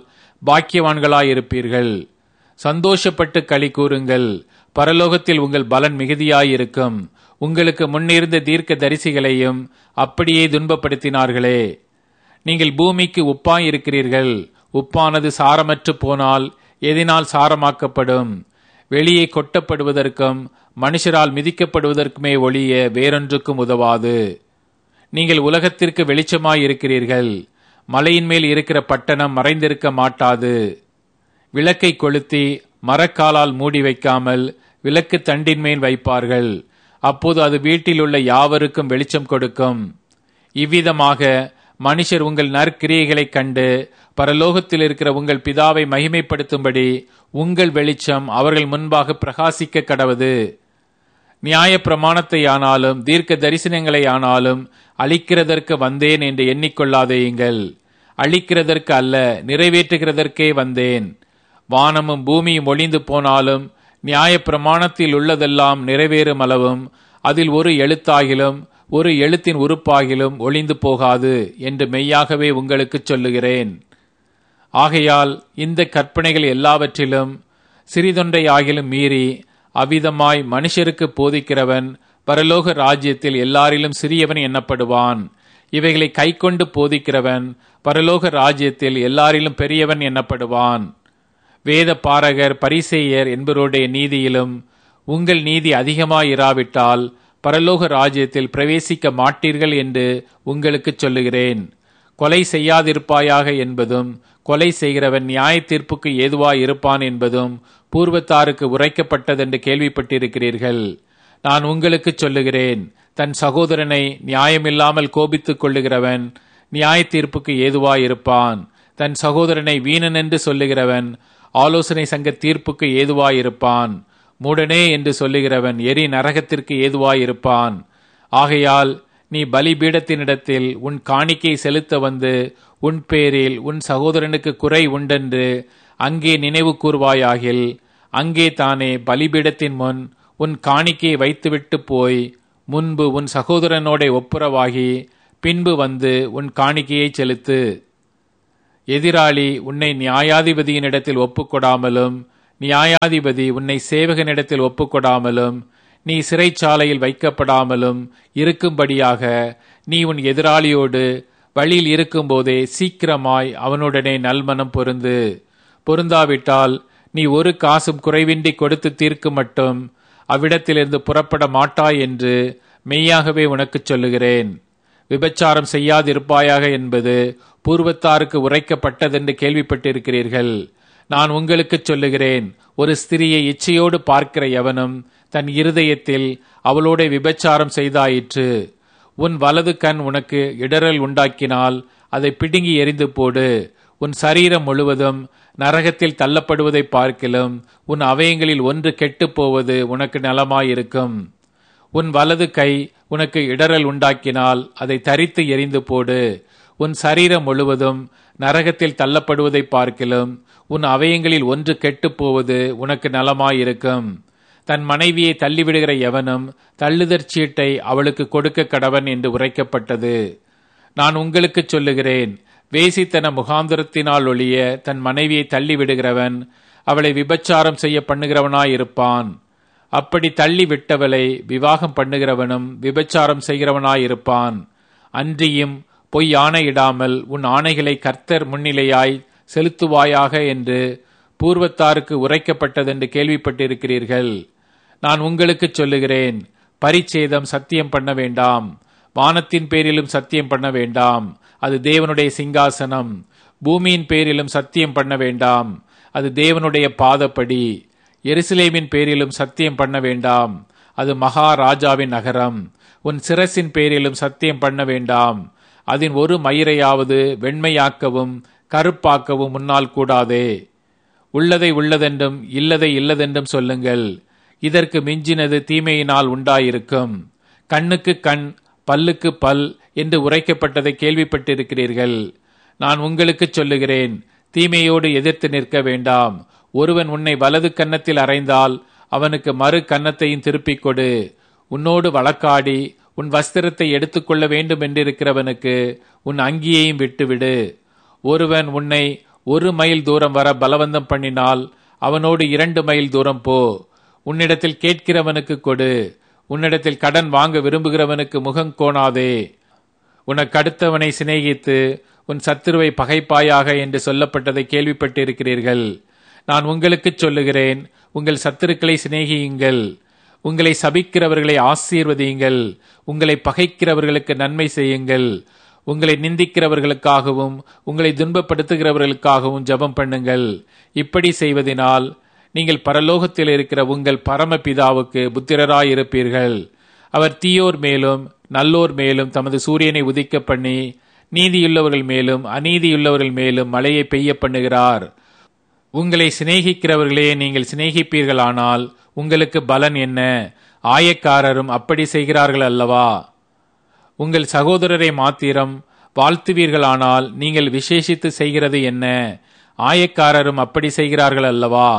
பாக்கியவான்களாயிருப்பீர்கள். சந்தோஷப்பட்டு களி கூறுங்கள், பரலோகத்தில் உங்கள் பலன் மிகுதியாயிருக்கும். உங்களுக்கு முன்னிருந்த தீர்க்க தரிசிகளையும் அப்படியே துன்பப்படுத்தினார்களே. நீங்கள் பூமிக்கு உப்பாயிருக்கிறீர்கள். உப்பானது சாரமற்று போனால் எதினால் சாரமாக்கப்படும்? வெளியே கொட்டப்படுவதற்கும் மனுஷரால் மிதிக்கப்படுவதற்குமே ஒழிய வேறொன்றுக்கும் உதவாது. நீங்கள் உலகத்திற்கு வெளிச்சமாயிருக்கிறீர்கள். மலையின் மேல் இருக்கிற பட்டணம் மறைந்திருக்க மாட்டாது. விளக்கை கொளுத்தி மரக்காலால் மூடி வைக்காமல் விளக்கு தண்டின் மேல் வைப்பார்கள். அப்போது அது வீட்டில் உள்ள யாவருக்கும் வெளிச்சம் கொடுக்கும். இவ்விதமாக மனுஷர் உங்கள் நற்கிரியைகளைக் கண்டு பரலோகத்தில் இருக்கிற உங்கள் பிதாவை மகிமைப்படுத்தும்படி உங்கள் வெளிச்சம் அவர்கள் முன்பாக பிரகாசிக்க கடவது. நியாய பிரமாணத்தை ஆனாலும் தீர்க்க தரிசனங்களை ஆனாலும் அழிக்கிறதற்கு வந்தேன் என்று எண்ணிக்கொள்ளாதேயுங்கள். அழிக்கிறதற்கு அல்ல, நிறைவேற்றுகிறதற்கே வந்தேன். வானமும் பூமியும் ஒளிந்து போனாலும் நியாய பிரமாணத்தில் உள்ளதெல்லாம் நிறைவேறும் அளவும் அதில் ஒரு எழுத்தாகிலும் ஒரு எழுத்தின் உறுப்பாகிலும் ஒளிந்து போகாது என்று மெய்யாகவே உங்களுக்கு சொல்லுகிறேன். ஆகையால் இந்த கற்பனைகள் எல்லாவற்றிலும் சிறிதொன்றை ஆகிலும் மீறி அவ்விதமாய் மனுஷருக்கு போதிக்கிறவன் பரலோக ராஜ்யத்தில் எல்லாரிலும் சிறியவன் எண்ணப்படுவான். இவைகளை கைக்கொண்டு போதிக்கிறவன் பரலோக ராஜ்யத்தில் எல்லாரிலும் பெரியவன் எண்ணப்படுவான். வேத பாரகர் பரிசேயர் என்பவருடைய நீதியிலும் உங்கள் நீதி அதிகமாயிராவிட்டால் பரலோக ராஜ்யத்தில் பிரவேசிக்க மாட்டீர்கள் என்று உங்களுக்கு சொல்லுகிறேன். கொலை செய்யாதிருப்பாயாக என்பதும் கொலை செய்கிறவன் நியாய தீர்ப்புக்கு ஏதுவாய் இருப்பான் என்பதும் பூர்வத்தாருக்கு உரைக்கப்பட்டதென்று கேள்விப்பட்டிருக்கிறீர்கள். நான் உங்களுக்கு சொல்லுகிறேன், தன் சகோதரனை நியாயமில்லாமல் கோபித்துக் கொள்ளுகிறவன் நியாய தீர்ப்புக்கு ஏதுவாய் இருப்பான். தன் சகோதரனை வீணன் என்று சொல்லுகிறவன் ஆலோசனை சங்க தீர்ப்புக்கு ஏதுவாயிருப்பான். மூடனே என்று சொல்லுகிறவன் எரி நரகத்திற்கு ஏதுவாயிருப்பான். ஆகையால் நீ பலிபீடத்தினிடத்தில் உன் காணிக்கை செலுத்த வந்து உன் பேரில் உன் சகோதரனுக்கு குறை உண்டென்று அங்கே நினைவு கூர்வாயாகில் அங்கே தானே பலிபீடத்தின் முன் உன் காணிக்கையை வைத்துவிட்டு போய் முன்பு உன் சகோதரனோட ஒப்புரவாகி பின்பு வந்து உன் காணிக்கையை செலுத்து. எதிராளி உன்னை நியாயாதிபதியினிடத்தில் ஒப்புக்கொடாமலும் நியாயாதிபதி உன்னை சேவகனிடத்தில் ஒப்புக்கொடாமலும் நீ சிறைச்சாலையில் வைக்கப்படாமலும் இருக்கும்படியாக நீ உன் எதிராளியோடு வழியில் இருக்கும்போதே சீக்கிரமாய் அவனுடனே நல்மனம் பொருந்து. பொருந்தாவிட்டால் நீ ஒரு காசும் குறைவின்றி கொடுத்து தீர்க்க மட்டும் அவ்விடத்திலிருந்து புறப்பட மாட்டாய் என்று மெய்யாகவே உனக்குச் சொல்லுகிறேன். விபச்சாரம் செய்யாதிருப்பாயாக என்பது பூர்வத்தாருக்கு உரைக்கப்பட்டதென்று கேள்விப்பட்டிருக்கிறீர்கள். நான் உங்களுக்குச் சொல்லுகிறேன், ஒரு ஸ்திரியை இச்சையோடு பார்க்கிற எவனும் தன் இருதயத்தில் அவளோட விபச்சாரம் செய்தாயிற்று. உன் வலது கண் உனக்கு இடறல் உண்டாக்கினால் அதை பிடுங்கி எறிந்து போடு. உன் சரீரம் முழுவதும் நரகத்தில் தள்ளப்படுவதை பார்க்கிலும் உன் அவயங்களில் ஒன்று கெட்டுப் போவது உனக்கு நலமாயிருக்கும். உன் வலது கை உனக்கு இடறல் உண்டாக்கினால் அதை தரித்து எறிந்து போடு. உன் சரீரம் முழுவதும் நரகத்தில் தள்ளப்படுவதை பார்க்கிலும் உன் அவயங்களில் ஒன்று கெட்டுப் போவது உனக்கு நலமாயிருக்கும். தன் மனைவியை தள்ளிவிடுகிற எவனும் தள்ளுதற் சீட்டை அவளுக்கு கொடுக்க கடவன் என்று உரைக்கப்பட்டது. நான் உங்களுக்கு சொல்லுகிறேன், வேசித்தன முகாந்திரத்தினால் ஒழிய தன் மனைவியை தள்ளிவிடுகிறவன் அவளை விபச்சாரம் செய்ய பண்ணுகிறவனாயிருப்பான். அப்படி தள்ளி விட்டவளை விவாகம் பண்ணுகிறவனும் விபச்சாரம் செய்கிறவனாயிருப்பான். அன்றியும் பொய் ஆணையிடாமல் உன் ஆணைகளை கர்த்தர் முன்னிலையாய் செலுத்துவாயாக என்று பூர்வத்தாருக்கு உரைக்கப்பட்டதென்று கேள்விப்பட்டிருக்கிறீர்கள். நான் உங்களுக்கு சொல்லுகிறேன், பரிச்சேதம் சத்தியம் பண்ண வேண்டாம். வானத்தின் பேரிலும் சத்தியம் பண்ண வேண்டாம், அது தேவனுடைய சிங்காசனம். பூமியின் பேரிலும் சத்தியம் பண்ண வேண்டாம், அது தேவனுடைய பாதப்படி. எருசலேமின் பேரிலும் சத்தியம் பண்ண வேண்டாம், அது மகாராஜாவின் நகரம். உன் சிரசின் பேரிலும் சத்தியம் பண்ண வேண்டாம், அதன் ஒரு மயிரையாவது வெண்மையாக்கவும் கருப்பாக்கவும் முன்னால் கூடாதே. உள்ளதை உள்ளதென்றும் இல்லதை இல்லதென்றும் சொல்லுங்கள். இதற்கு மிஞ்சினது தீமையினால் உண்டாயிருக்கும். கண்ணுக்கு கண் பல்லுக்கு பல் என்று உரைக்கப்பட்டதை கேள்விப்பட்டிருக்கிறீர்கள். நான் உங்களுக்கு சொல்லுகிறேன், தீமையோடு எதிர்த்து நிற்க வேண்டாம். ஒருவன் உன்னை வலது கன்னத்தில் அறைந்தால் அவனுக்கு மறு கன்னத்தையும் திருப்பிக் கொடு. உன்னோடு வழக்காடி உன் வஸ்திரத்தை எடுத்துக்கொள்ள வேண்டும் என்றிருக்கிறவனுக்கு உன் அங்கியையும் விட்டுவிடு. ஒருவன் உன்னை 1 மைல் தூரம் வர பலவந்தம் பண்ணினால் அவனோடு 2 மைல் தூரம் போ. உன்னிடத்தில் கேட்கிறவனுக்கு கொடு, உன்னிடத்தில் கடன் வாங்க விரும்புகிறவனுக்கு முகம் கோணாதே. உனக்கு அடுத்தவனை சிநேகித்து உன் சத்துருவை பகைப்பாயாக என்று சொல்லப்பட்டதை கேள்விப்பட்டிருக்கிறீர்கள். நான் உங்களுக்கு சொல்லுகிறேன், உங்கள் சத்துருக்களை சிநேகியுங்கள், உங்களை சபிக்கிறவர்களை ஆசீர்வதியுங்கள், உங்களை பகைக்கிறவர்களுக்கு நன்மை செய்யுங்கள், உங்களை நிந்திக்கிறவர்களுக்காகவும் உங்களை துன்பப்படுத்துகிறவர்களுக்காகவும் ஜெபம் பண்ணுங்கள். இப்படி செய்வதனால் நீங்கள் பரலோகத்தில் இருக்கிற உங்கள் பரமபிதாவுக்கு புத்திரராயிருப்பீர்கள். அவர் தீயோர் மேலும் நல்லோர் மேலும் தமது சூரியனை உதிக்க பண்ணி நீதியுள்ளவர்கள் மேலும் அநீதியுள்ளவர்கள் மேலும் மழையை பெய்ய பண்ணுகிறார். உங்களை சிநேகிக்கிறவர்களே நீங்கள் சிநேகிப்பீர்களானால் உங்களுக்கு பலன் என்ன? ஆயக்காரரும் அப்படி செய்கிறார்கள் அல்லவா? உங்கள் சகோதரரை மாத்திரம் வாழ்த்துவீர்களானால் நீங்கள் விசேஷித்து செய்கிறது என்ன? ஆயக்காரரும் அப்படி செய்கிறார்கள் அல்லவா?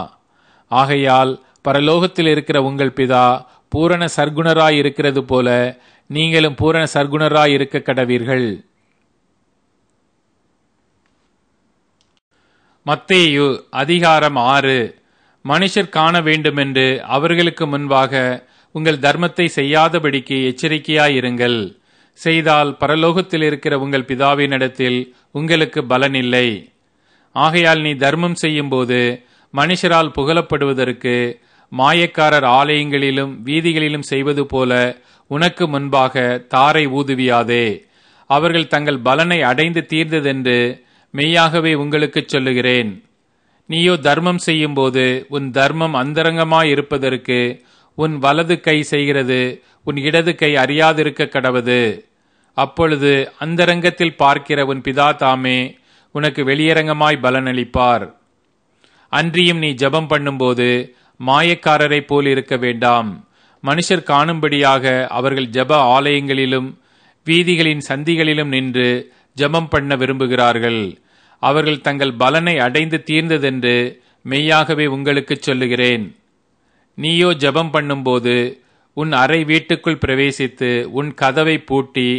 ஆகையால் பரலோகத்தில் இருக்கிற உங்கள் பிதா பூரண சர்க்குணராய் இருக்கிறது போல நீங்களும் பூரண சர்க்குணராய் இருக்க கடவீர்கள். மத்தேயு அதிகாரம் 6. மனுஷர் காண வேண்டுமென்று அவர்களுக்கு முன்பாக உங்கள் தர்மத்தை செய்யாதபடிக்கு எச்சரிக்கையாயிருங்கள். செய்தால் பரலோகத்தில் இருக்கிற உங்கள் பிதாவினிடத்தில் உங்களுக்கு பலன் இல்லை. ஆகையால் நீ தர்மம் செய்யும்போது மனுஷரால் புகழப்படுவதற்கு மாயக்காரர் ஆலயங்களிலும் வீதிகளிலும் செய்வது போல உனக்கு முன்பாக தாரை ஊதுவியாதே. அவர்கள் தங்கள் பலனை அடைந்து தீர்ந்ததென்று மெய்யாகவே உங்களுக்குச் சொல்லுகிறேன். நீயோ தர்மம் செய்யும்போது உன் தர்மம் அந்தரங்கமாயிருப்பதற்கு உன் வலது கை செய்கிறது உன் இடது கை அறியாதிருக்க கடவது. அப்பொழுது அந்தரங்கத்தில் பார்க்கிற உன் பிதா தாமே உனக்கு வெளியரங்கமாய் பலனளிப்பார். அன்றியும் நீ ஜெபம் பண்ணும்போது மாயக்காரரை போல் இருக்க வேண்டாம். மனுஷர் காணும்படியாக அவர்கள் ஜெப ஆலயங்களிலும் வீதிகளின் சந்திகளிலும் நின்று ஜெபம் பண்ண விரும்புகிறார்கள். அவர்கள் தங்கள் பலனை அடைந்து தீர்ந்ததென்று மெய்யாகவே உங்களுக்குச் சொல்லுகிறேன். நீயோ ஜெபம் பண்ணும்போது உன் அறை வீட்டுக்குள் பிரவேசித்து உன் கதவை பூட்டி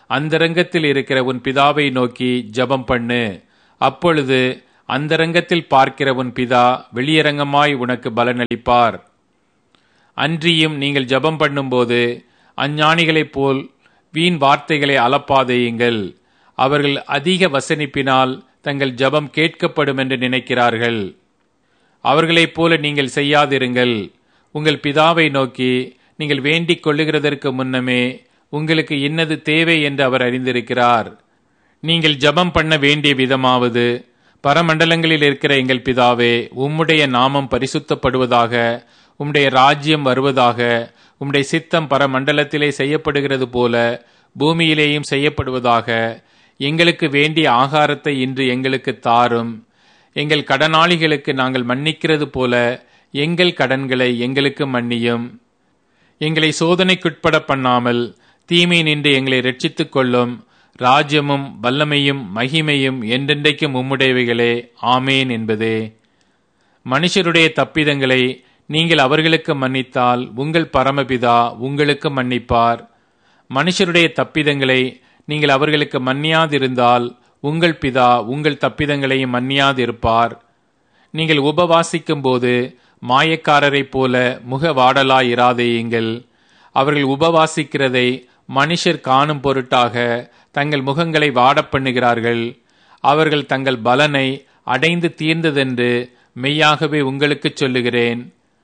அந்தரங்கத்தில் இருக்கிற உன் பிதாவை நோக்கி ஜெபம் பண்ணு. அப்பொழுது அந்தரங்கத்தில் பார்க்கிற உன் பிதா வெளியரங்கமாய் உனக்கு பலனளிப்பார். அன்றியும் நீங்கள் ஜெபம் பண்ணும்போது அஞ்ஞானிகளைப் போல் வீண் வார்த்தைகளை அலப்பாதேயுங்கள். அவர்கள் அதிக வசனிப்பினால் தங்கள் ஜெபம் கேட்கப்படும் என்று நினைக்கிறார்கள். அவர்களைப் போல நீங்கள் செய்யாதிருங்கள். உங்கள் பிதாவை நோக்கி நீங்கள் வேண்டிக் கொள்ளுகிறதற்கு முன்னமே உங்களுக்கு இன்னது தேவை என்று அவர் அறிந்திருக்கிறார். நீங்கள் ஜெபம் பண்ண வேண்டிய விதமாவது, பரமண்டலங்களில் இருக்கிற எங்கள் பிதாவே, உம்முடைய நாமம் பரிசுத்தப்படுவதாக, உம்முடைய ராஜ்யம் வருவதாக, உம்முடைய சித்தம் பரமண்டலத்திலே செய்யப்படுகிறது போல பூமியிலேயும் செய்யப்படுவதாக. எங்களுக்கு வேண்டிய ஆகாரத்தை இன்று எங்களுக்கு தாரும். எங்கள் கடனாளிகளுக்கு நாங்கள் மன்னிக்கிறது போல எங்கள் கடன்களை எங்களுக்கு மன்னியும். எங்களை சோதனைக்குட்பட பண்ணாமல் தீமை நின்று எங்களை ரட்சித்துக் கொள்ளும். ராஜ்யமும் வல்லமையும் மகிமையும் என்றென்றைக்கும் உம்முடையவைகளே, ஆமேன் என்பதே. மனுஷருடைய தப்பிதங்களை நீங்கள் அவர்களுக்கு மன்னித்தால் உங்கள் பரமபிதா உங்களுக்கு மன்னிப்பார். மனுஷருடைய தப்பிதங்களை நீங்கள் அவர்களுக்கு மன்னியாதிருந்தால் உங்கள் பிதா உங்கள் தப்பிதங்களையும் மன்னியாதிருப்பார். நீங்கள் உபவாசிக்கும் போது மாயக்காரரைப் போல முகவாடலாயிராதேயுங்கள். அவர்கள் உபவாசிக்கிறதை மனுஷர் காணும் பொருட்டாக தங்கள் முகங்களை வாடப் பண்ணுகிறார்கள். அவர்கள் தங்கள் பலனை அடைந்து தீர்ந்ததென்று மெய்யாகவே உங்களுக்குச் சொல்லுகிறேன்.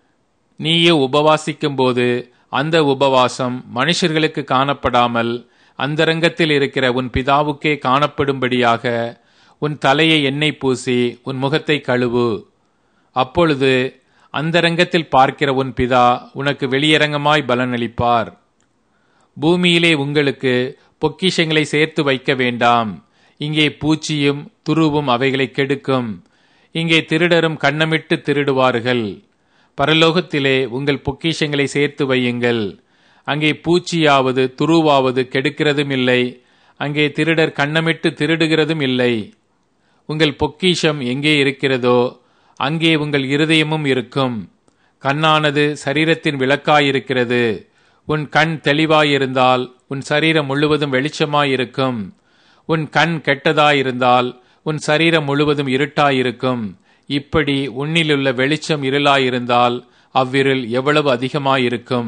நீயே உபவாசிக்கும் போது அந்த உபவாசம் மனுஷர்களுக்கு காணப்படாமல் அந்தரங்கத்தில் இருக்கிற உன் பிதாவுக்கே காணப்படும்படியாக உன் தலையை எண்ணெய் பூசி உன் முகத்தை கழுவு. அப்பொழுது அந்தரங்கத்தில் பார்க்கிற உன் பிதா உனக்கு வெளியரங்கமாய் பலனளிப்பார். பூமியிலே உங்களுக்கு பொக்கிஷங்களை சேர்த்து வைக்க வேண்டாம். இங்கே பூச்சியும் துருவும் அவைகளை கெடுக்கும். இங்கே திருடரும் கன்னமிட்டு திருடுவார்கள். பரலோகத்திலே உங்கள் பொக்கிஷங்களை சேர்த்து வையுங்கள். அங்கே பூச்சியாவது துருவாவது கெடுக்கிறதும் இல்லை. அங்கே திருடர் கன்னமிட்டு திருடுகிறதும் இல்லை. உங்கள் பொக்கிஷம் எங்கே இருக்கிறதோ அங்கே உங்கள் இருதயமும் இருக்கும். கண்ணானது சரீரத்தின் விளக்காயிருக்கிறது. உன் கண் தெளிவாயிருந்தால் உன் சரீரம் முழுவதும் வெளிச்சமாயிருக்கும். உன் கண் கெட்டதாயிருந்தால் உன் சரீரம் முழுவதும் இருட்டாயிருக்கும். இப்படி உன்னிலுள்ள வெளிச்சம் இருளாயிருந்தால் அவ்விருள் எவ்வளவு அதிகமாயிருக்கும்.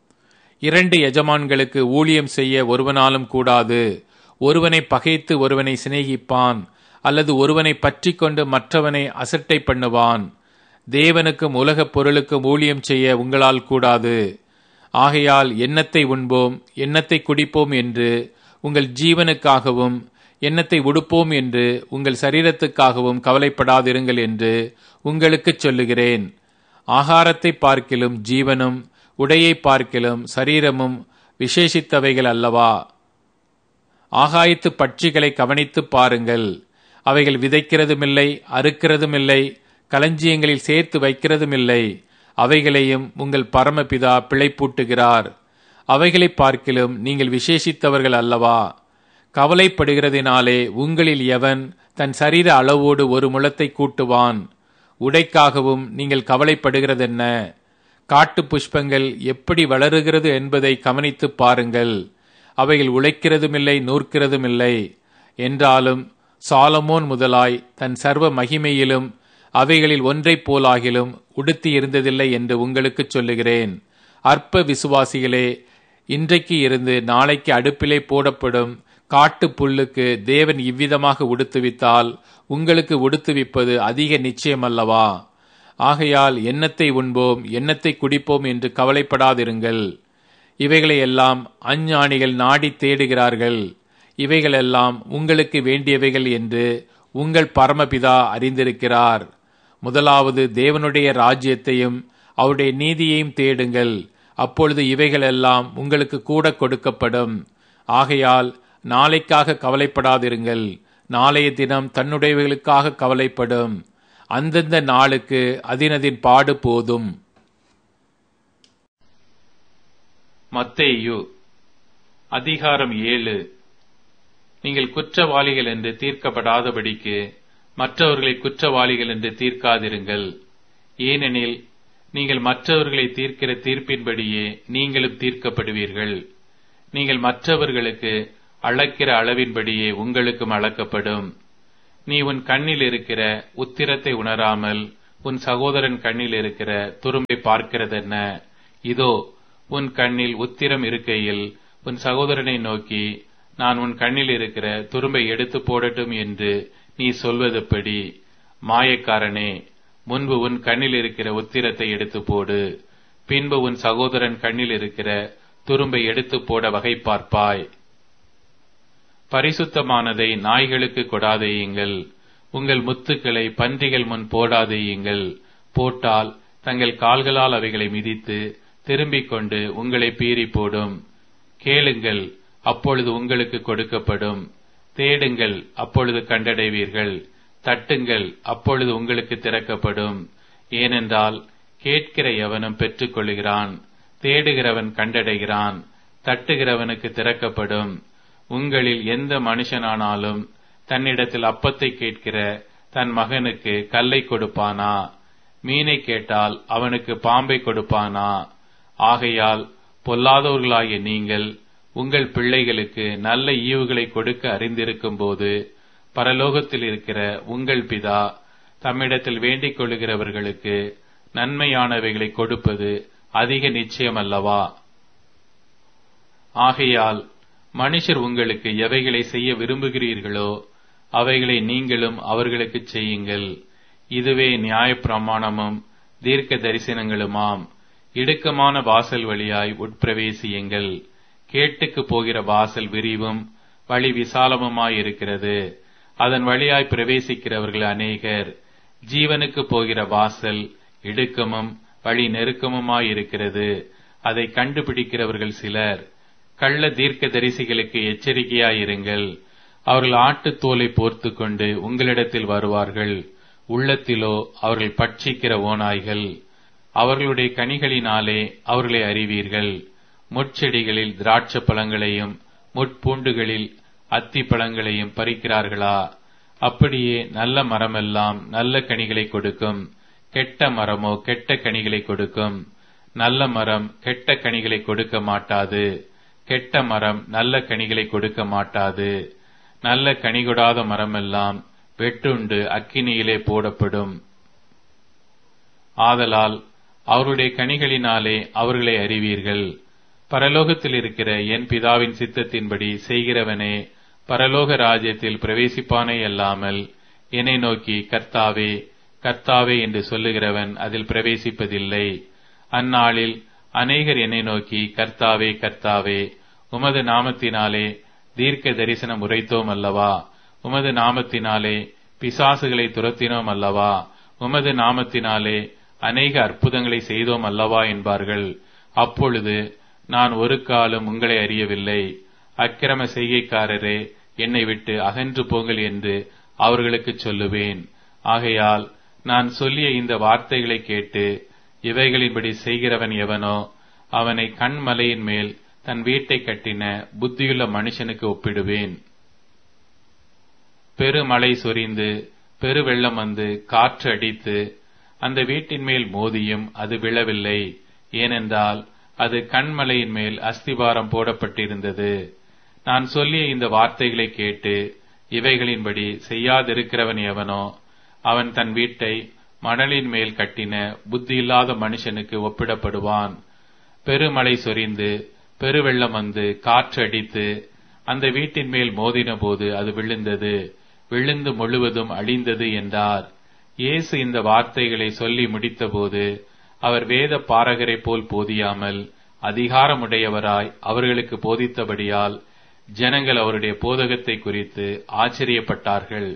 2 எஜமான்களுக்கு ஊழியம் செய்ய ஒருவனாலும் கூடாது. ஒருவனை பகைத்து ஒருவனை சிநேகிப்பான், அல்லது ஒருவனை பற்றி கொண்டு மற்றவனை அசட்டை பண்ணுவான். தேவனுக்கும் உலகப் பொருளுக்கும் ஊழியம் செய்ய உங்களால் கூடாது. ஆகையால் எண்ணத்தை உண்போம், எண்ணத்தை குடிப்போம் என்று உங்கள் ஜீவனுக்காகவும், எண்ணத்தை உடுப்போம் என்று உங்கள் சரீரத்துக்காகவும் கவலைப்படாதிருங்கள் என்று உங்களுக்குச் சொல்லுகிறேன். ஆகாரத்தை பார்க்கிலும் ஜீவனும், உடையை பார்க்கிலும் சரீரமும் விசேஷித்தவைகள் அல்லவா? ஆகாயத்து பட்சிகளை கவனித்து பாருங்கள். அவைகள் விதைக்கிறதுமில்லை, அறுக்கிறதுமில்லை, களஞ்சியங்களில் சேர்த்து வைக்கிறதுமில்லை. அவைகளையும் உங்கள் பரமபிதா பிழைப்பூட்டுகிறார். அவைகளை பார்க்கிலும் நீங்கள் விசேஷித்தவர்கள் அல்லவா? கவலைப்படுகிறதினாலே உங்களில் எவன் தன் சரீர அளவோடு ஒரு முழத்தை கூட்டுவான்? உடைக்காகவும் நீங்கள் கவலைப்படுகிறதென்ன? காட்டு புஷ்பங்கள் எப்படி வளருகிறது என்பதை கவனித்து பாருங்கள். அவைகள் உழைக்கிறதுமில்லை, நூற்கிறதுமில்லை. என்றாலும் சாலமோன் முதலாய் தன் சர்வ மகிமையிலும் அவைகளில் ஒன்றைப் போலாகிலும் உடுத்தி இருந்ததில்லை என்று உங்களுக்கு சொல்லுகிறேன். அற்ப விசுவாசிகளே, இன்றைக்கு இருந்து நாளைக்கு அடுப்பிலே போடப்படும் காட்டு புல்லுக்கு தேவன் இவ்விதமாக உடுத்துவித்தால் உங்களுக்கு உடுத்துவிப்பது அதிக நிச்சயமல்லவா? ஆகையால் எண்ணத்தை உண்போம், எண்ணத்தை குடிப்போம் என்று கவலைப்படாதிருங்கள். இவைகளையெல்லாம் அஞ்ஞானிகள் நாடி தேடுகிறார்கள். இவைகளெல்லாம் உங்களுக்கு வேண்டியவைகள் என்று உங்கள் பரமபிதா அறிந்திருக்கிறார். முதலாவது தேவனுடைய ராஜ்யத்தையும் அவருடைய நீதியையும் தேடுங்கள். அப்பொழுது இவைகளெல்லாம் உங்களுக்கு கூட கொடுக்கப்படும். ஆகையால் நாளைக்காக கவலைப்படாதிருங்கள். நாளைய தினம் தன்னுடையவைகளுக்காக கவலைப்படும். அந்தந்த நாளுக்கு அதினதின் பாடு போதும். மத்தேயு அதிகாரம் 7. நீங்கள் குற்றவாளிகள் என்று தீர்க்கப்படாதபடிக்கு மற்றவர்களை குற்றவாளிகள் என்று தீர்க்காதிருங்கள். ஏனெனில் நீங்கள் மற்றவர்களை தீர்க்கிற தீர்ப்பின்படியே நீங்களும் தீர்க்கப்படுவீர்கள். நீங்கள் மற்றவர்களுக்கு அளக்கிற அளவின்படியே உங்களுக்கும் அளக்கப்படும். நீ உன் கண்ணில் இருக்கிற உத்திரத்தை உணராமல் உன் சகோதரன் கண்ணில் இருக்கிற துரும்பை பார்க்கிறதென்ன? இதோ, உன் கண்ணில் உத்திரம் இருக்கையில் உன் சகோதரனை நோக்கி, நான் உன் கண்ணில் இருக்கிற துரும்பை எடுத்து போடட்டும் என்று நீ சொல்வதெப்படி? மாயக்காரனே, முன்பு உன் கண்ணில் இருக்கிற உத்திரத்தை எடுத்து போடு, பின்பு உன் சகோதரன் கண்ணில் இருக்கிற துரும்பை எடுத்து போட வகை பார்ப்பாய். பரிசுத்தமானதை நாய்களுக்கு கொடாதேயுங்கள், உங்கள் முத்துக்களை பன்றிகள் முன் போடாதேயுங்கள். போட்டால் தங்கள் கால்களால் அவைகளை மிதித்து திரும்பிக் கொண்டு உங்களை பீறி போடும். கேளுங்கள், அப்பொழுது உங்களுக்கு கொடுக்கப்படும். தேடுங்கள், அப்பொழுது கண்டடைவீர்கள். தட்டுங்கள், அப்பொழுது உங்களுக்கு திறக்கப்படும். ஏனென்றால் கேட்கிற எவனும் பெற்றுக் கொள்கிறான், தேடுகிறவன் கண்டடைகிறான், தட்டுகிறவனுக்கு திறக்கப்படும். உங்களில் எந்த மனுஷனானாலும் தன்னிடத்தில் அப்பத்தை கேட்கிற தன் மகனுக்கு கல்லை கொடுப்பானா? மீனை கேட்டால் அவனுக்கு பாம்பை கொடுப்பானா? ஆகையால் பொல்லாதவர்களாகிய நீங்கள் உங்கள் பிள்ளைகளுக்கு நல்ல ஈவுகளை கொடுக்க அறிந்திருக்கும் போது, பரலோகத்தில் இருக்கிற உங்கள் பிதா தம்மிடத்தில் வேண்டிக் கொள்ளுகிறவர்களுக்கு நன்மையானவைகளை கொடுப்பது அதிக நிச்சயம் அல்லவா? ஆகையால் மனுஷர் உங்களுக்கு எவைகளை செய்ய விரும்புகிறீர்களோ அவைகளை நீங்களும் அவர்களுக்கு செய்யுங்கள். இதுவே நியாயப்பிரமாணமும் தீர்க்க தரிசனங்களுமாம். இடுக்கமான வாசல் வழியாய் உட்பிரவேசியுங்கள். கேட்டுக்கு போகிற வாசல் விரிவும் வழி விசாலமுமாயிருக்கிறது, அதன் வழியாய் பிரவேசிக்கிறவர்கள் அநேகர். ஜீவனுக்கு போகிற வாசல் இடுக்கமும் வழி நெருக்கமுமாயிருக்கிறது, அதை கண்டுபிடிக்கிறவர்கள் சிலர். கள்ள தீர்க்க தரிசிகளுக்கு எச்சரிக்கையாயிருங்கள். அவர்கள் ஆட்டுத் தோலை போர்த்து கொண்டு உங்களிடத்தில் வருவார்கள், உள்ளத்திலோ அவர்கள் பட்சிக்கிற ஓநாய்கள். அவர்களுடைய கனிகளினாலே அவர்களை அறிவீர்கள். முட்செடிகளில் திராட்சை பழங்களையும் முட்பூண்டுகளில் அத்தி பழங்களையும் பறிக்கிறார்களா? அப்படியே நல்ல மரமெல்லாம் நல்ல கனிகளை கொடுக்கும், கெட்ட மரமோ கெட்ட கனிகளை கொடுக்கும். நல்ல மரம் கெட்ட கனிகளை கொடுக்க மாட்டாது, கெட்ட மரம் நல்ல கனிகளை கொடுக்க மாட்டாது. நல்ல கனி கொடாத மரமெல்லாம் வெட்டுண்டு அக்கினியிலே போடப்படும். ஆதலால் அவருடைய கனிகளினாலே அவர்களை அறிவீர்கள். பரலோகத்தில் இருக்கிற என் பிதாவின் சித்தத்தின்படி செய்கிறவனே பரலோக ராஜ்யத்தில் பிரவேசிப்பானே அல்லாமல், என்னை நோக்கி கர்த்தாவே கர்த்தாவே என்று சொல்லுகிறவன் அதில் பிரவேசிப்பதில்லை. அந்நாளில் அநேகர் என்னை நோக்கி, கர்த்தாவே கர்த்தாவே, உமது நாமத்தினாலே தீர்க்க தரிசனம் உரைத்தோம் அல்லவா? உமது நாமத்தினாலே பிசாசுகளை துரத்தினோம் அல்லவா? உமது நாமத்தினாலே அநேக அற்புதங்களை செய்தோம் அல்லவா என்பார்கள். அப்பொழுது நான் ஒரு காலம் உங்களை அறியவில்லை, அக்கிரம செய்கைக்காரரே, என்னை விட்டு அகன்று போங்கள் என்று அவர்களுக்கு சொல்லுவேன். ஆகையால் நான் சொல்லிய இந்த வார்த்தைகளை கேட்டு இவைகளின்படி செய்கிறவன் எவனோ அவனை கண்மலையின் மேல் தன் வீட்டை கட்டின புத்தியுள்ள மனுஷனுக்கு ஒப்பிடுவேன். பெருமழை சொரிந்து பெருவெள்ளம் வந்து காற்று அடித்து அந்த வீட்டின் மேல் மோதியும் அது விழவில்லை, ஏனென்றால் அது கண்மலையின் மேல் அஸ்திபாரம் போடப்பட்டிருந்தது. நான் சொல்லிய இந்த வார்த்தைகளை கேட்டு இவைகளின்படி செய்யாதிருக்கிறவன் எவனோ அவன் தன் வீட்டை மணலின் மேல் கட்டின புத்தியில்லாத மனுஷனுக்கு ஒப்பிடப்படுவான். பெருமழை சொரிந்து பெருவெள்ளம் வந்து காற்று அடித்து அந்த வீட்டின் மேல் மோதின போது அது விழுந்தது, விழுந்து முழுவதும் அழிந்தது என்றார். இயேசு இந்த வார்த்தைகளை சொல்லி முடித்தபோது அவர் வேத பாரகரை போல் போதியாமல் அதிகாரமுடையவராய் அவர்களுக்கு போதித்தபடியால் ஜனங்கள் அவருடைய போதகத்தை குறித்து ஆச்சரியப்பட்டார்கள்.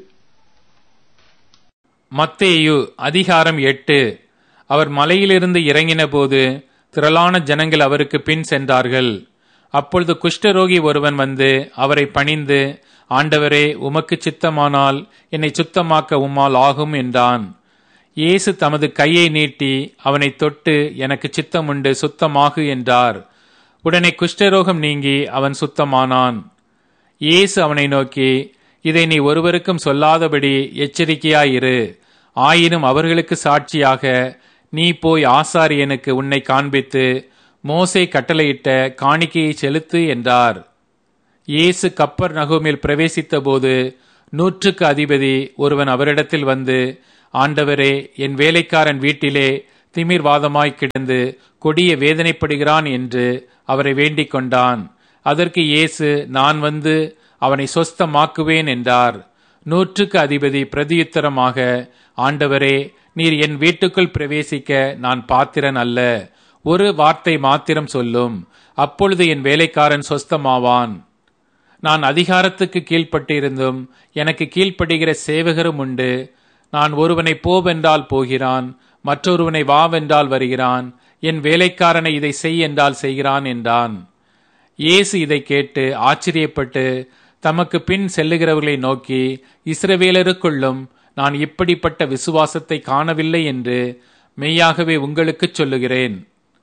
மத்தேயு அதிகாரம் 8. அவர் மலையிலிருந்து இறங்கின போது திரளான ஜனங்கள் அவருக்கு பின் சென்றார்கள். அப்பொழுது குஷ்டரோகி ஒருவன் வந்து அவரை பணிந்து, ஆண்டவரே, உமக்கு சித்தமானால் என்னை சுத்தமாக்க உம்மால் ஆகும் என்றான். இயேசு தமது கையை நீட்டி அவனை தொட்டு, எனக்கு சித்தமுண்டு, சுத்தமாகு என்றார். உடனே குஷ்டரோகம் நீங்கி அவன் சுத்தமானான். இயேசு அவனை நோக்கி, இதை நீ ஒருவருக்கும் சொல்லாதபடி எச்சரிக்கையாயிரு. ஆயினும் அவர்களுக்கு சாட்சியாக நீ போய் ஆசாரியனுக்கு உன்னை காண்பித்து மோசே கட்டளையிட்ட காணிக்கையை செலுத்து என்றார். இயேசு கப்பர்நகூமில் பிரவேசித்த போது 100க்கு அதிபதி ஒருவன் அவரிடத்தில் வந்து, ஆண்டவரே, என் வேலைக்காரன் வீட்டிலே திமிர்வாதமாய் கிடந்து கொடிய வேதனைப்படுகிறான் என்று அவரை வேண்டிக் கொண்டான். அதற்கு இயேசு, நான் வந்து அவனை சொஸ்தமாக்குவேன் என்றார். 100க்கு அதிபதி பிரதியுத்தரமாக, ஆண்டவரே, நீர் என் வீட்டுக்குள் பிரவேசிக்க நான் பாத்திரன் அல்ல. ஒரு வார்த்தை மாத்திரம் சொல்லும், அப்பொழுது என் வேலைக்காரன் சொஸ்தமாவான். நான் அதிகாரத்துக்கு கீழ்ப்பட்டிருந்தும் எனக்கு கீழ்ப்படுகிற சேவகரும் உண்டு. நான் ஒருவனை போவென்றால் போகிறான், மற்றொருவனை வாவென்றால் வருகிறான், என் வேலைக்காரனை இதை செய் என்றால் செய்கிறான் என்றான். இயேசு இதை கேட்டு ஆச்சரியப்பட்டு தமக்கு பின் செல்லுகிறவர்களை நோக்கி, இஸ்ரவேலருக்குள்ளும் நான் இப்படிப்பட்ட விசுவாசத்தை காணவில்லை என்று மெய்யாகவே உங்களுக்குச் சொல்லுகிறேன்.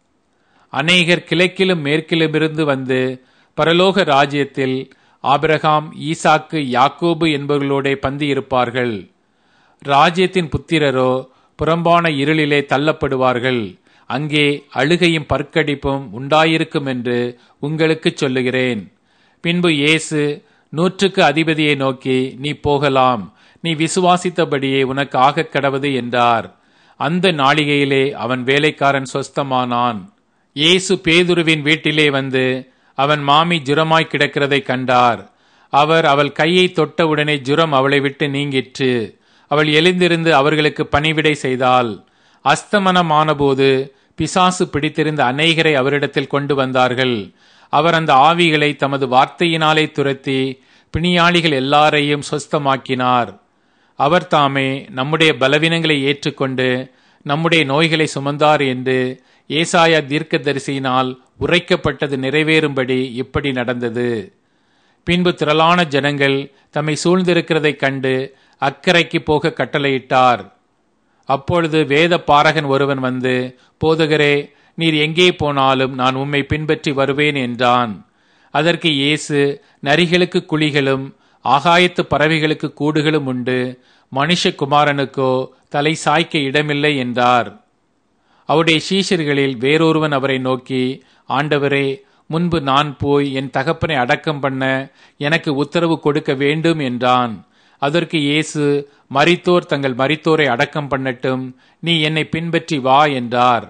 அநேகர் கிழக்கிலும் மேற்கிலுமிருந்து வந்து பரலோக ராஜ்யத்தில் ஆபிரகாம், ஈசாக்கு, யாக்கோபு என்பவர்களோட பந்தி இருப்பார்கள். ராஜ்யத்தின் புத்திரரோ புறம்பான இருளிலே தள்ளப்படுவார்கள். அங்கே அழுகையும் பற்கடிப்பும் உண்டாயிருக்கும் என்று உங்களுக்குச் சொல்லுகிறேன். பின்பு இயேசு 100க்கு அதிபதியை நோக்கி, நீ போகலாம், நீ விசுவாசித்தபடியே உனக்கு ஆகக் கடவது என்றார். அந்த நாளிகையிலே அவன் வேலைக்காரன் சொஸ்தமானான். இயேசு பேதுருவின் வீட்டிலே வந்து அவன் மாமி ஜுரமாய் கிடக்கிறதை கண்டார். அவர் அவள் கையை தொட்டவுடனே ஜுரம் அவளை விட்டு நீங்கிற்று. அவள் எழுந்திருந்து அவர்களுக்கு பணிவிடை செய்தாள். அஸ்தமனமானபோது பிசாசு பிடித்திருந்த அநேகரை அவரிடத்தில் கொண்டு வந்தார்கள். அவர் அந்த ஆவிகளை தமது வார்த்தையினாலே துரத்தி பிணியாளிகள் எல்லாரையும் சொஸ்தமாக்கினார். அவர் தாமே நம்முடைய பலவீனங்களை ஏற்றுக்கொண்டு நம்முடைய நோய்களை சுமந்தார் என்று ஏசாயா தீர்க்கதரிசியினால் உரைக்கப்பட்டது நிறைவேறும்படி இப்படி நடந்தது. பின்பு திரளான ஜனங்கள் தம்மை சூழ்ந்திருக்கிறதைக் கண்டு அக்கரைக்கு போக கட்டளையிட்டார். அப்பொழுது வேத பாரகன் ஒருவன் வந்து, போதகரே, நீர் எங்கே போனாலும் நான் உம்மை பின்பற்றி வருவேன் என்றான். அதற்கு இயேசு, நரிகளுக்கு குழிகளும் ஆகாயத்து பறவைகளுக்கு கூடுகளும் உண்டு, மனுஷகுமாரனுக்கோ தலை சாய்க்க இடமில்லை என்றார். அவருடைய சீஷர்களில் வேறொருவன் அவரை நோக்கி, ஆண்டவரே, முன்பு நான் போய் என் தகப்பனை அடக்கம் பண்ண எனக்கு உத்தரவு கொடுக்க வேண்டும் என்றான். அதற்கு இயேசு, மரித்தோர் தங்கள் மரித்தோரை அடக்கம் பண்ணட்டும், நீ என்னை பின்பற்றி வா என்றார்.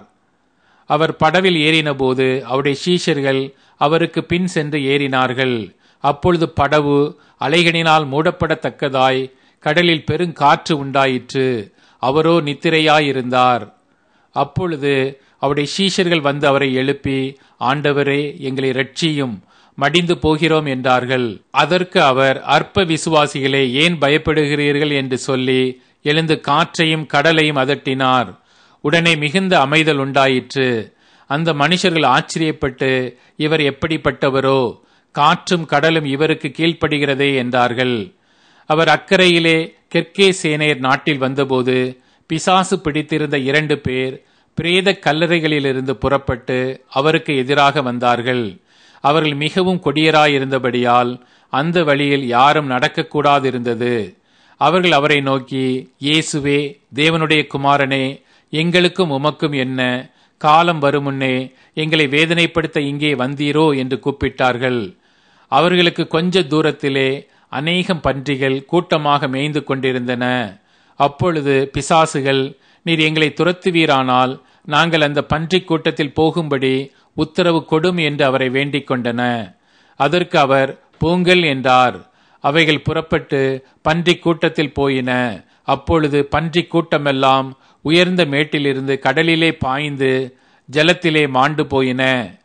அவர் படவில் ஏறினபோது அவருடைய சீஷர்கள் அவருக்கு பின் சென்று ஏறினார்கள். அப்பொழுது படவு அலைகளினால் மூடப்படத்தக்கதாய் கடலில் பெருங்காற்று உண்டாயிற்று. அவரோ நித்திரையாயிருந்தார். அப்பொழுது அவருடைய சீஷர்கள் வந்து அவரை எழுப்பி, ஆண்டவரே, எங்களை இரட்சியும், மடிந்து போகிறோம் என்றார்கள். அதற்கு அவர், அற்ப விசுவாசிகளே, ஏன் பயப்படுகிறீர்கள் என்று சொல்லி எழுந்து காற்றையும் கடலையும் அதட்டினார். உடனே மிகுந்த அமைதல் உண்டாயிற்று. அந்த மனுஷர்கள் ஆச்சரியப்பட்டு, இவர் எப்படிப்பட்டவரோ, காற்றும் கடலும் இவருக்கு கீழ்ப்படுகிறதே என்றார்கள். அவர் அக்கறையிலே கெர்கேசேனேர் நாட்டில் வந்தபோது பிசாசு பிடித்திருந்த 2 பேர் பிரேத கல்லறைகளிலிருந்து புறப்பட்டு அவருக்கு எதிராக வந்தார்கள். அவர்கள் மிகவும் கொடியராயிருந்தபடியால் அந்த வழியில் யாரும் நடக்கக்கூடாதிருந்தது. அவர்கள் அவரை நோக்கி, இயேசுவே, தேவனுடைய குமாரனே, எங்களுக்கும் உமக்கும் என்ன? காலம் வருமுன்னே எங்களை வேதனைப்படுத்த இங்கே வந்தீரோ என்று கூப்பிட்டார்கள். அவர்களுக்கு கொஞ்ச தூரத்திலே அநேகம் பன்றிகள் கூட்டமாக மேய்ந்து கொண்டிருந்தன. அப்பொழுது பிசாசுகள், நீர் எங்களை துரத்துவீரானால் நாங்கள் அந்த பன்றிக் கூட்டத்தில் போகும்படி உத்தரவு கொடும் என்று அவரை வேண்டிக் கொண்டன. அதற்கு அவர், போங்கள் என்றார். அவைகள் புறப்பட்டு பன்றிக் கூட்டத்தில் போயின. அப்பொழுது பன்றிக் கூட்டமெல்லாம் உயர்ந்த மேட்டிலிருந்து கடலிலே பாய்ந்து ஜலத்திலே மாண்டு போயின.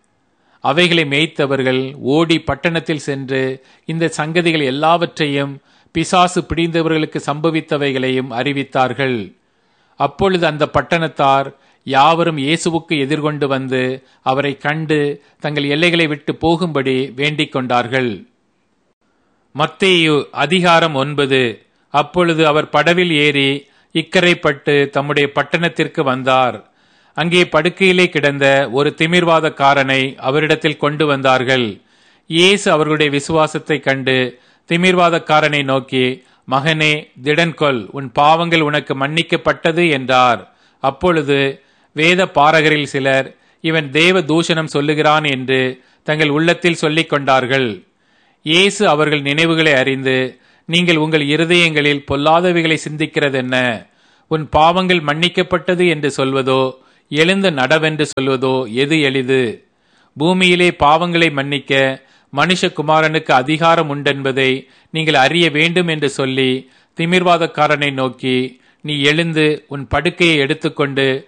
அவைகளை மேய்த்தவர்கள் ஓடி பட்டணத்தில் சென்று இந்த சங்கதிகள் எல்லாவற்றையும் பிசாசு பிடிந்தவர்களுக்கு சம்பவித்தவைகளையும் அறிவித்தார்கள். அப்பொழுது அந்த பட்டணத்தார் யாவரும் இயேசுவுக்கு எதிர்கொண்டு வந்து அவரை கண்டு தங்கள் எல்லைகளை விட்டு போகும்படி வேண்டிக் கொண்டார்கள். மத்தேயு அதிகாரம் 9. அப்பொழுது அவர் படவில் ஏறி இக்கரைப்பட்டு தம்முடைய பட்டணத்திற்கு வந்தார். அங்கே படுக்கையிலே கிடந்த ஒரு திமிர்வாதக்காரனை அவரிடத்தில் கொண்டு வந்தார்கள். இயேசு அவர்களுடைய விசுவாசத்தை கண்டு திமிர்வாதக்காரனை நோக்கி, மகனே, திடன்கொள், உன் பாவங்கள் உனக்கு மன்னிக்கப்பட்டது என்றார். அப்பொழுது வேத பாரகரில் சிலர், இவன் தேவ தூஷணம் சொல்லுகிறான் என்று தங்கள் உள்ளத்தில் சொல்லிக் கொண்டார்கள். இயேசு அவர்கள் நினைவுகளை அறிந்து, நீங்கள் உங்கள் இருதயங்களில் பொல்லாதவைகளை சிந்திக்கிறதென்ன? உன் பாவங்கள் மன்னிக்கப்பட்டது என்று சொல்வதோ, எழுந்து நடவென்று சொல்வதோ எது எளிது? பூமியிலே பாவங்களை மன்னிக்க மனுஷகுமாரனுக்கு அதிகாரம் உண்டென்பதை நீங்கள் அறிய வேண்டும் என்று சொல்லி திமிர்வாதக்காரனை நோக்கி, நீ எழுந்து உன் படுக்கையை எடுத்துக்கொண்டு